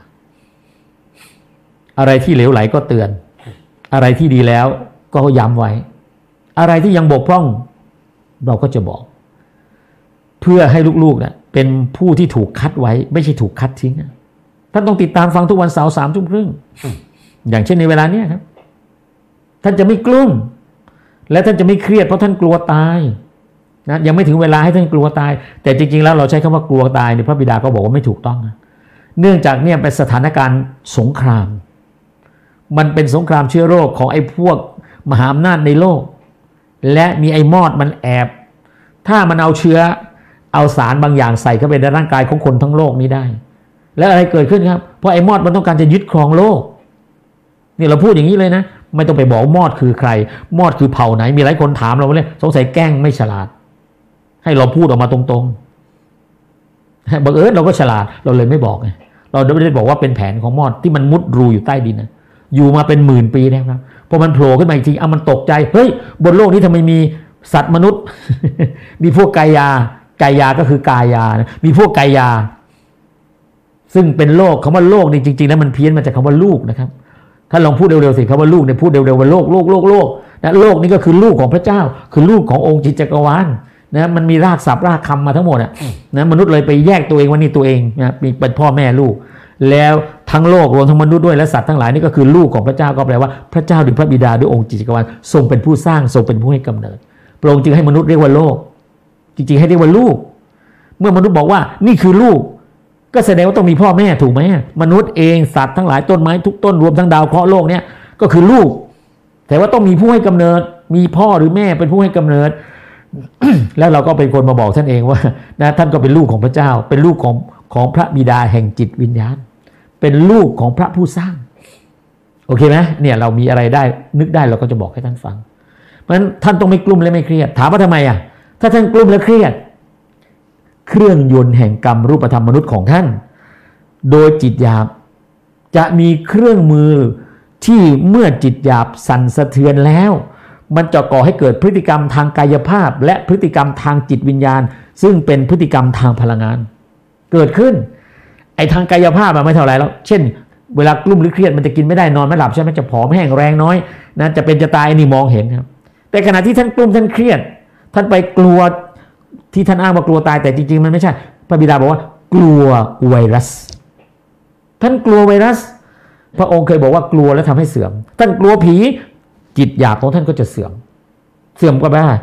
อะไรที่เหลวไหลก็เตือนอะไรที่ดีแล้วก็ย้ำไว้อะไรที่ยังบกพร่องเราก็จะบอกเพื่อให้ลูกๆนะเป็นผู้ที่ถูกคัดไว้ไม่ใช่ถูกคัดทิ้งท่านต้องติดตามฟังทุกวันเสาร์สามทุ่มครึ่งอย่างเช่นในเวลาเนี้ยครับท่านจะไม่กลุ้มและท่านจะไม่เครียดเพราะท่านกลัวตายนะยังไม่ถึงเวลาให้ท่านกลัวตายแต่จริงๆแล้วเราใช้คำว่ากลัวตายในพระบิดาก็บอกว่าไม่ถูกต้องนะเนื่องจากเนี่ยเป็นสถานการณ์สงครามมันเป็นสงครามเชื้อโรคของไอ้พวกมหาอำนาจในโลกและมีไอ้มอดมันแอบถ้ามันเอาเชื้อเอาสารบางอย่างใส่เข้าไปในร่างกายของคนทั้งโลกนี้ได้แล้วอะไรเกิดขึ้นครับเพราะไอ้มอดมันต้องการจะยึดครองโลกนี่เราพูดอย่างนี้เลยนะไม่ต้องไปบอกมอดคือใครมอดคือเผ่าไหนมีหลายคนถามเราเลยสงสัยแกล้งไม่ฉลาดให้เราพูดออกมาตรงๆบังเอิญเราก็ฉลาดเราเลยไม่บอกไงเราไม่ได้บอกว่าเป็นแผนของมอดที่มันมุดรูอยู่ใต้ดินนะอยู่มาเป็นหมื่นปีนะครับพอมันโผล่ขึ้นมาอีกทีเอามันตกใจเฮ้ยบนโลกนี้ทำไมมีสัตว์มนุษย์ มีพวกกายากายาก็คือกายานะมีพวกกายาซึ่งเป็นโลกคำว่าโลกนี่จริงๆแล้วมันเพี้ยนมาจากคำว่าลูกนะครับถ้าลองพูดเร็วๆสิคำว่าลูกเนี่ยพูดเร็วๆว่าโลกโลกโลกโลกนะโลกนี่ก็คือลูกของพระเจ้าคือลูกขององค์จิตจักรวาลนะมันมีรากศัพท์รากคำมาทั้งหมดนะมนุษย์เลยไปแยกตัวเองว่านี่ตัวเองนะมีเป็นพ่อแม่ลูกแล้วทั้งโลกรวมทั้งมนุษย์ด้วยและสัตว์ทั้งหลายนี่ก็คือลูกของพระเจ้าก็แปลว่าพระเจ้าหรือพระบิดาด้วยองค์จิตจักรวาลทรงเป็นผู้สร้างทรงเป็นผู้ให้กำเนิดพระองค์จึงให้มนุษย์เรียกว่าโลกจริงๆให้เรียกว่าลูกเมื่อมนุษย์บอกว่านี่คือลูกก็แสดงว่าต้องมีพ่อแม่ถูกไหมมนุษย์เองสัตว์ทั้งหลายต้นไม้ทุกต้นรวมทั้งดาวเคราะห์โลกเนี่ยก็คือลูกแต่ว่าต้องมีผู้ให้กำเนิดมีพ่อหรือแม่เป็นผู้ให้กำเนิด แล้วเราก็เป็นคนมาบอกท่านเองว่านะท่านก็เป็นลูกของพระเจ้าเป็นลูกของของพระบิดาแห่งจิตวิญญาณเป็นลูกของพระผู้สร้างโอเคไหมเนี่ยเรามีอะไรได้นึกได้เราก็จะบอกให้ท่านฟังเพราะฉะนั้นท่านต้องไม่กลุ้มและไม่เครียดถามว่าทำไมอ่ะถ้าท่านกลุ้มและเครียดเครื่องยนต์แห่งกรรมรูปธรรมมนุษย์ของท่านโดยจิตหยาบจะมีเครื่องมือที่เมื่อจิตหยาบสั่นสะเทือนแล้วมันจะก่อให้เกิดพฤติกรรมทางกายภาพและพฤติกรรมทางจิตวิญญาณซึ่งเป็นพฤติกรรมทางพลังงานเกิดขึ้นไอ้ทางกายภาพไม่เท่าไรแล้วเช่นเวลากลุ้มหรือเครียดมันจะกินไม่ได้นอนไม่หลับใช่ไหมจะผอมแห้งแรงน้อยนะจะเป็นจะตายนี่มองเห็นครับแต่ขณะที่ท่านกลุ้มท่านเครียดท่านไปกลัวที่ท่านอ้างว่ากลัวตายแต่จริงๆมันไม่ใช่พระบิดาบอกว่ากลัวไวรัสท่านกลัวไวรัสพระองค์เคยบอกว่ากลัวแล้วทำให้เสื่อมท่านกลัวผีจิตหยาบของท่านก็จะเสื่อมเสื่อมก็แปลว่า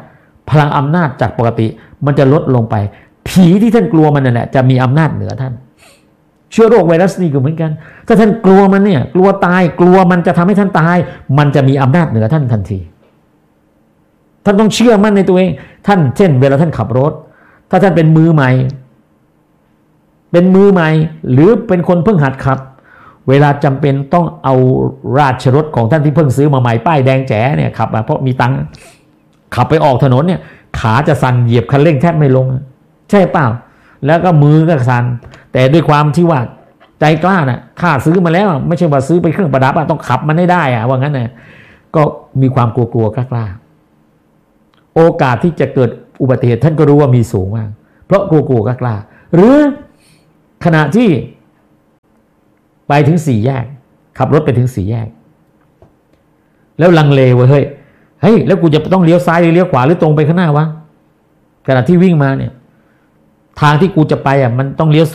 พลังอำนาจจากปกติมันจะลดลงไปผีที่ท่านกลัวมันนั่นแหละจะมีอำนาจเหนือท่านเชื้อโรคไวรัสนี่ก็เหมือนกันถ้าท่านกลัวมันเนี่ยกลัวตายกลัวมันจะทำให้ท่านตายมันจะมีอำนาจเหนือท่านทันทีท่านต้องเชื่อมั่นในตัวเองท่านเช่นเวลาท่านขับรถถ้าท่านเป็นมือใหม่เป็นมือใหม่หรือเป็นคนเพิ่งหัดขับเวลาจำเป็นต้องเอาราชรถของท่านที่เพิ่งซื้อมาใหม่ป้ายแดงแจ๋เนี่ยขับมาเพราะมีตังค์ขับไปออกถนนเนี่ยขาจะสั่นเหยียบคันเร่งแทบไม่ลงใช่เปล่าแล้วก็มือก็สั่นแต่ด้วยความที่ว่าใจกล้าน่ะข้าซื้อมาแล้วไม่ใช่ว่าซื้อไปเครื่องประดับต้องขับมันให้ได้อะว่างั้นน่ะก็มีความกลัวๆกล้าๆโอกาสที่จะเกิดอุบัติเหตุท่านก็รู้ว่ามีสูงมากเพราะกลัวๆกล้าๆหรือขณะที่ไปถึงสี่แยกขับรถไปถึงสี่แยกแล้วลังเลว่าเฮ้ยเฮ้ยแล้วกูจะต้องเลี้ยวซ้ายหรือเลี้ยวขวาหรือตรงไปข้างหน้าวะขณะที่วิ่งมาเนี่ยทางที่กูจะไปอ่ะมันต้องเลี้ยว